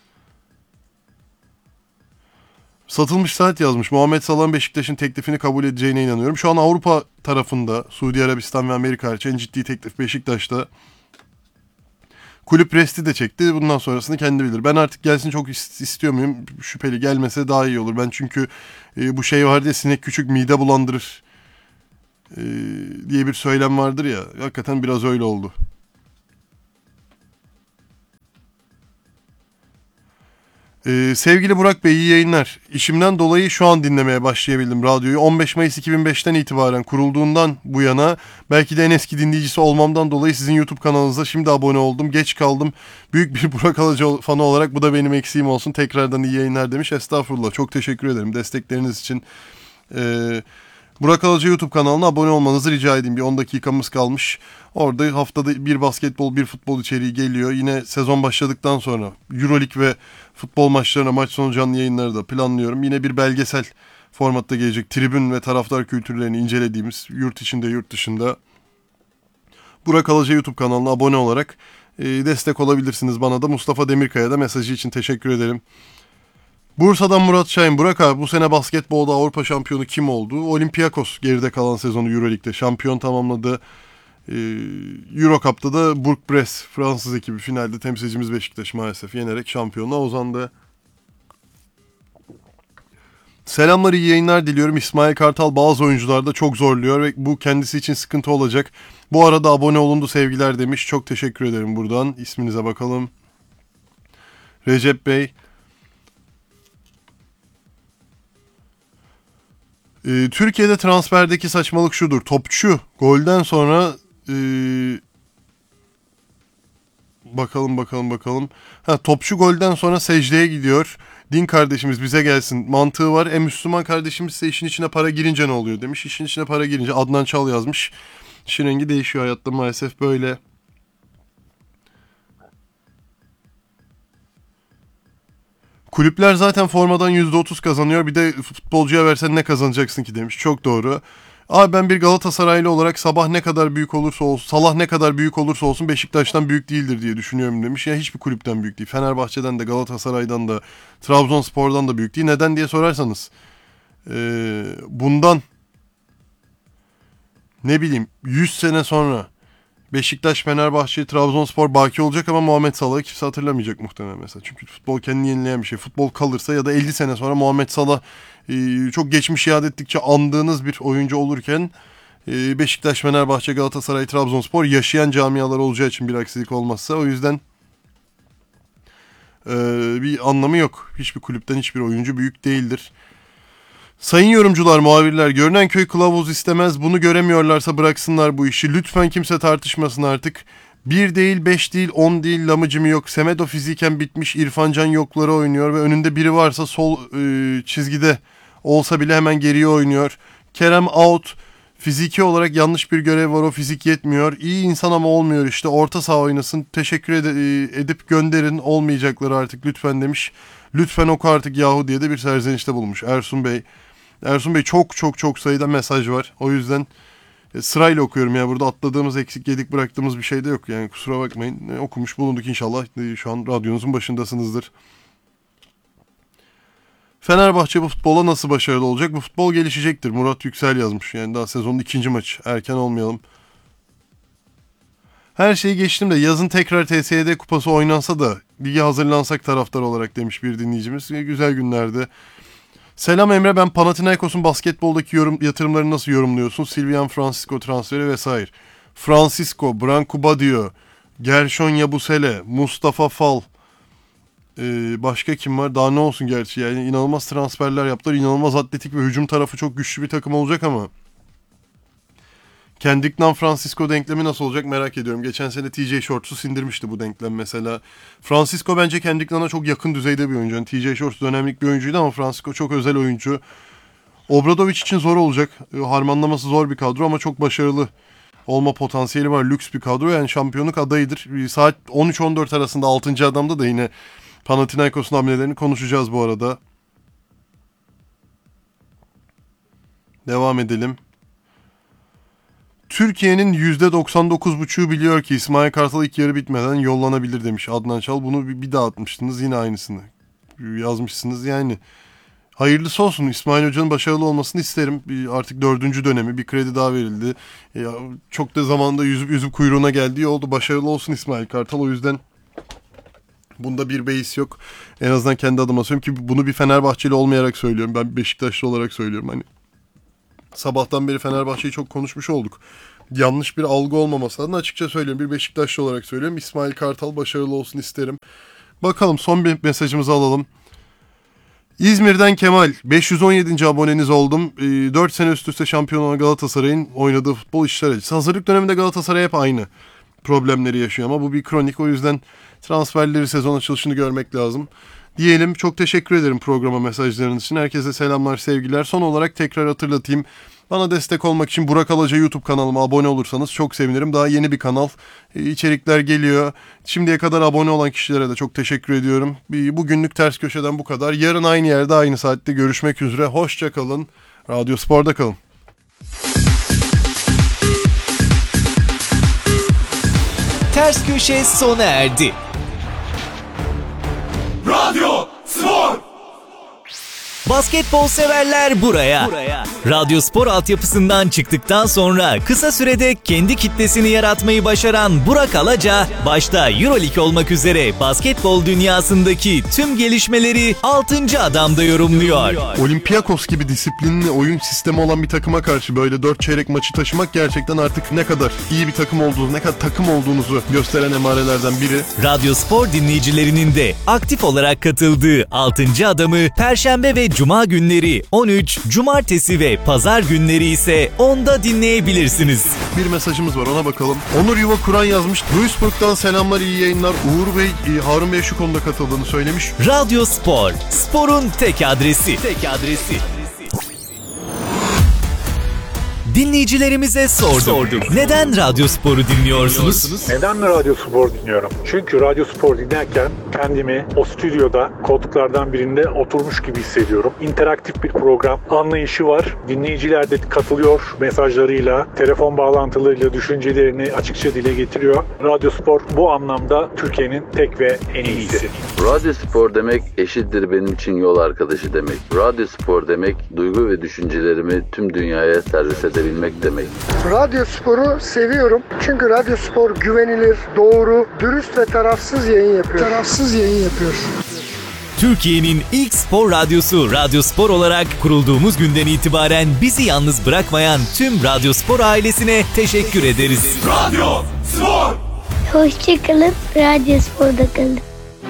Satılmış saat yazmış. Muhammed Salah'ın Beşiktaş'ın teklifini kabul edeceğine inanıyorum. Şu an Avrupa tarafında Suudi Arabistan ve Amerika hariç en ciddi teklif Beşiktaş'ta. Kulüp resti de çekti. Bundan sonrasını kendi bilir. Ben artık gelsin çok istiyor muyum? Şüpheli, gelmese daha iyi olur. Ben çünkü e, bu şey vardı ya, sinek küçük mide bulandırır e, diye bir söylem vardır ya. Hakikaten biraz öyle oldu. Ee, sevgili Burak Bey, iyi yayınlar. İşimden dolayı şu an dinlemeye başlayabildim radyoyu. on beş Mayıs iki bin beşten itibaren kurulduğundan bu yana belki de en eski dinleyicisi olmamdan dolayı sizin YouTube kanalınıza şimdi abone oldum. Geç kaldım. Büyük bir Burak Alaca fanı olarak bu da benim eksiğim olsun. Tekrardan iyi yayınlar demiş. Estağfurullah. Çok teşekkür ederim destekleriniz için. Ee, Burak Alaca YouTube kanalına abone olmanızı rica edeyim. Bir on dakikamız kalmış. Orada haftada bir basketbol, bir futbol içeriği geliyor. Yine sezon başladıktan sonra Euroleague ve futbol maçlarına, maç sonu canlı yayınları da planlıyorum. Yine bir belgesel formatta gelecek. Tribün ve taraftar kültürlerini incelediğimiz, yurt içinde yurt dışında. Burak Alaca YouTube kanalına abone olarak e, destek olabilirsiniz bana da. Mustafa Demirkaya da mesajı için teşekkür ederim. Bursa'dan Murat Şahin. Burak abi, bu sene basketbolda Avrupa şampiyonu kim oldu? Olympiakos geride kalan sezonu Euroleague'de şampiyon tamamladı. Ee, Euro Cup'ta da Bourg-Bresse Fransız ekibi finalde temsilcimiz Beşiktaş maalesef yenerek şampiyonluğa uzandı. Selamlar, iyi yayınlar diliyorum. İsmail Kartal bazı oyuncularda çok zorluyor ve bu kendisi için sıkıntı olacak. Bu arada abone olundu sevgiler demiş. Çok teşekkür ederim buradan. İsminize bakalım. Recep Bey. Ee, Türkiye'de transferdeki saçmalık şudur. Topçu golden sonra ee, bakalım bakalım bakalım. Ha, topçu golden sonra secdeye gidiyor. Din kardeşimiz bize gelsin mantığı var. E Müslüman kardeşimiz ise işin içine para girince ne oluyor demiş. İşin içine para girince Adnan Çal yazmış. İşin rengi değişiyor hayatta maalesef böyle. Kulüpler zaten formadan yüzde otuz kazanıyor. Bir de futbolcuya versen ne kazanacaksın ki demiş. Çok doğru. Abi ben bir Galatasaraylı olarak Sabah ne kadar büyük olursa olsun, Salah ne kadar büyük olursa olsun Beşiktaş'tan büyük değildir diye düşünüyorum demiş. Ya hiçbir kulüpten büyük değil. Fenerbahçe'den de, Galatasaray'dan da, Trabzonspor'dan da büyük değil. Neden diye sorarsanız ee, bundan ne bileyim yüz sene sonra Beşiktaş, Fenerbahçe, Trabzonspor baki olacak ama Muhammed Salah'ı kimse hatırlamayacak muhtemelen mesela. Çünkü futbol kendini yenileyen bir şey. Futbol kalırsa ya da elli sene sonra Muhammed Salah e, çok geçmiş iade ettikçe andığınız bir oyuncu olurken e, Beşiktaş, Fenerbahçe, Galatasaray, Trabzonspor yaşayan camialar olacağı için bir aksilik olmazsa o yüzden e, bir anlamı yok. Hiçbir kulüpten hiçbir oyuncu büyük değildir. Sayın yorumcular, muhabirler, görünen köy kılavuz istemez. Bunu göremiyorlarsa bıraksınlar bu işi. Lütfen kimse tartışmasın artık. Bir değil, beş değil, on değil, lamıcımı yok. Semedo fiziken bitmiş, İrfan Can yokları oynuyor ve önünde biri varsa sol e, çizgide olsa bile hemen geriye oynuyor. Kerem out. Fiziki olarak yanlış bir görev var, o fizik yetmiyor. İyi insan ama olmuyor işte. Orta saha oynasın. Teşekkür ed- edip gönderin. Olmayacakları artık lütfen demiş. Lütfen oku artık yahu diye de bir serzenişte bulmuş Ersun Bey. Ersun Bey, çok çok çok sayıda mesaj var. O yüzden e, sırayla okuyorum ya. Burada atladığımız, eksik yedik bıraktığımız bir şey de yok. Yani kusura bakmayın. E, okumuş bulunduk inşallah. E, şu an radyonuzun başındasınızdır. Fenerbahçe bu futbola nasıl başarılı olacak? Bu futbol gelişecektir. Murat Yüksel yazmış. Yani daha sezonun ikinci maçı. Erken olmayalım. Her şeyi geçtim de yazın tekrar T S E D kupası oynansa da lige hazırlansak taraftar olarak demiş bir dinleyicimiz. E, güzel günlerde. Selam Emre, ben Panathinaikos'un basketboldaki yorum, yatırımlarını nasıl yorumluyorsun? Silvian Francisco transferi vesaire. Francisco, Branco Badio, Gershon Yabusele, Mustafa Fall. Ee, başka kim var? Daha ne olsun gerçi, yani inanılmaz transferler yaptılar. İnanılmaz atletik ve hücum tarafı çok güçlü bir takım olacak ama Kendrick Nunn Francisco denklemi nasıl olacak merak ediyorum. Geçen sene T J Shorts'u sindirmişti bu denklem mesela. Francisco bence Kendrick Nunn'a çok yakın düzeyde bir oyuncu. Yani T J Shorts dönemlik bir oyuncuydu ama Francisco çok özel oyuncu. Obradovic için zor olacak. Harmanlaması zor bir kadro ama çok başarılı olma potansiyeli var. Lüks bir kadro, yani şampiyonluk adayıdır. Saat on üç on dört arasında altıncı adamda da yine Panathinaikos'un hamlelerini konuşacağız bu arada. Devam edelim. Türkiye'nin yüzde doksan dokuz buçuğu biliyor ki İsmail Kartal ilk yarı bitmeden yollanabilir demiş Adnan Çal. Bunu bir, bir daha atmıştınız, yine aynısını yazmışsınız yani. Hayırlısı olsun. İsmail Hoca'nın başarılı olmasını isterim. Artık dördüncü dönemi, bir kredi daha verildi. Ya, çok da zamanda yüzüp yüzüp kuyruğuna geldiği oldu. Başarılı olsun İsmail Kartal. O yüzden bunda bir beis yok. En azından kendi adıma söylüyorum ki bunu bir Fenerbahçeli olmayarak söylüyorum. Ben Beşiktaşlı olarak söylüyorum. Hani sabahtan beri Fenerbahçe'yi çok konuşmuş olduk. Yanlış bir algı olmaması adına açıkça söylüyorum. Bir Beşiktaşlı olarak söylüyorum. İsmail Kartal başarılı olsun isterim. Bakalım, son bir mesajımızı alalım. İzmir'den Kemal, beş yüz on yedinci aboneniz oldum. dört sene üst üste şampiyon olan Galatasaray'ın oynadığı futbol işler acısı. Hazırlık döneminde Galatasaray hep aynı problemleri yaşıyor ama bu bir kronik. O yüzden transferleri, sezon açılışını görmek lazım. Diyelim, çok teşekkür ederim programa mesajlarınız için. Herkese selamlar, sevgiler. Son olarak tekrar hatırlatayım. Bana destek olmak için Burak Alaca YouTube kanalıma abone olursanız çok sevinirim. Daha yeni bir kanal. İçerikler geliyor. Şimdiye kadar abone olan kişilere de çok teşekkür ediyorum. Bugünlük Ters Köşe'den bu kadar. Yarın aynı yerde, aynı saatte görüşmek üzere. Hoşça kalın. Radyo Spor'da kalın. Ters Köşe sona erdi. Radyo Spor! Basketbol severler buraya. buraya. Radyo Spor altyapısından çıktıktan sonra kısa sürede kendi kitlesini yaratmayı başaran Burak Alaca, başta EuroLeague olmak üzere basketbol dünyasındaki tüm gelişmeleri altıncı adamda yorumluyor. Olympiakos gibi disiplinli oyun sistemi olan bir takıma karşı böyle dört çeyrek maçı taşımak gerçekten artık ne kadar iyi bir takım olduğunu, ne kadar takım olduğunuzu gösteren emarelerden biri. Radyo Spor dinleyicilerinin de aktif olarak katıldığı altıncı adamı Perşembe ve Cuma günleri on üç, Cumartesi ve Pazar günleri ise onda dinleyebilirsiniz. Bir mesajımız var, ona bakalım. Onur Yuva Kur'an yazmış. Duisburg'dan selamlar, iyi yayınlar. Uğur Bey, Harun Bey şu konuda katıldığını söylemiş. Radyo Spor, sporun tek adresi. Tek adresi. Dinleyicilerimize sorduk. sorduk. Neden Radyo Spor'u dinliyorsunuz? Neden Radyo Spor dinliyorum? Çünkü Radyo Spor dinlerken kendimi o stüdyoda koltuklardan birinde oturmuş gibi hissediyorum. İnteraktif bir program, anlayışı var. Dinleyiciler de katılıyor mesajlarıyla, telefon bağlantılarıyla düşüncelerini açıkça dile getiriyor. Radyo Spor bu anlamda Türkiye'nin tek ve en iyisi. Radyo Spor demek eşittir benim için yol arkadaşı demek. Radyo Spor demek duygu ve düşüncelerimi tüm dünyaya servis edebilmek demek. Radyo Spor'u seviyorum. Çünkü Radyo Spor güvenilir, doğru, dürüst ve tarafsız yayın yapıyor. Tarafsız yayın yapıyor. Türkiye'nin ilk spor radyosu Radyo Spor olarak kurulduğumuz günden itibaren bizi yalnız bırakmayan tüm Radyo Spor ailesine teşekkür ederiz. Radyo Spor! Hoşçakalın, Radyo Spor'da kalın.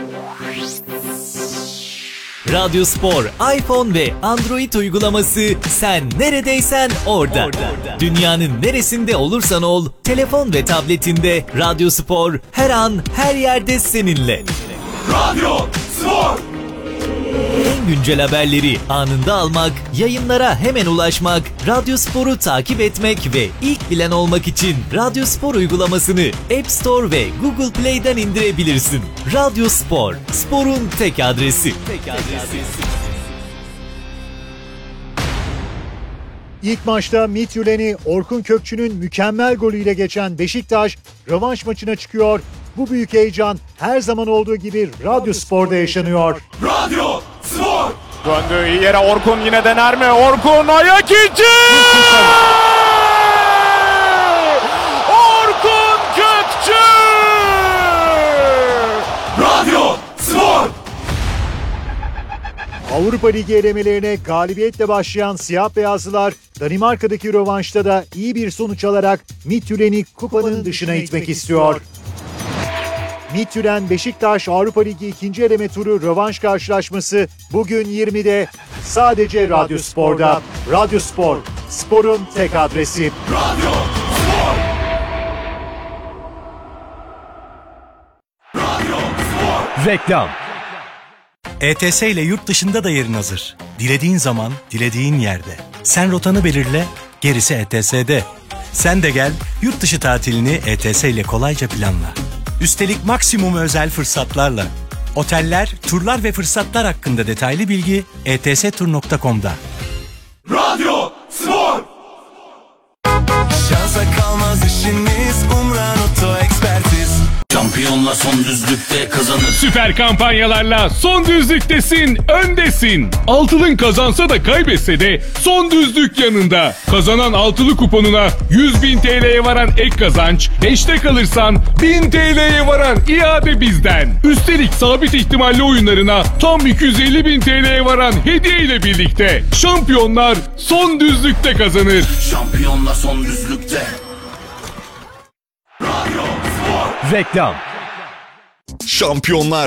Radyo Spor, iPhone ve Android uygulaması, sen neredeysen orada. orada. Dünyanın neresinde olursan ol, telefon ve tabletinde Radyo Spor her an, her yerde seninle. Radyo Spor! En güncel haberleri anında almak, yayınlara hemen ulaşmak, Radyo Spor'u takip etmek ve ilk bilen olmak için Radyo Spor uygulamasını App Store ve Google Play'den indirebilirsin. Radyo Spor, sporun tek adresi. Tek adresi. İlk maçta Midtjylland'i Orkun Kökçü'nün mükemmel golüyle geçen Beşiktaş rövanş maçına çıkıyor. Bu büyük heyecan her zaman olduğu gibi Radyo Spor'da yaşanıyor. Radyo Spor! Döndüğü iyi yere Orkun yine dener mi? Orkun ayak içi! Orkun Kökçü! Radyo Spor! Avrupa Ligi elemelerine galibiyetle başlayan siyah beyazlılar Danimarka'daki rövanşta da iyi bir sonuç alarak Midtjylland'i kupanın dışına itmek istiyor. Midtjylland Beşiktaş Avrupa Ligi ikinci eleme turu rövanş karşılaşması bugün yirmide sadece Radyo Spor'da. Radyo Spor, sporun tek adresi. Radyo Spor! Radyo Spor! Reklam. E T S ile yurt dışında da yerin hazır. Dilediğin zaman, dilediğin yerde. Sen rotanı belirle, gerisi E T S'de. Sen de gel, yurt dışı tatilini E T S ile kolayca planla. Üstelik maksimum özel fırsatlarla. Oteller, turlar ve fırsatlar hakkında detaylı bilgi e t s tur nokta com'da. Radyo Spor. Şansa kalmaz işiniz, Umran Oto Ekspertiz. Şampiyonla son düzlükte kazanır. Süper kampanyalarla son düzlüktesin, öndesin. Altılın kazansa da kaybetse de son düzlük yanında. Kazanan altılı kuponuna yüz bin T L'ye varan ek kazanç, beşte kalırsan bin T L'ye varan iade bizden. Üstelik sabit ihtimalli oyunlarına tam iki yüz elli bin T L'ye varan hediye ile birlikte. Şampiyonlar son düzlükte kazanır. Şampiyonlar son düzlükte. Reklam. Şampiyonlar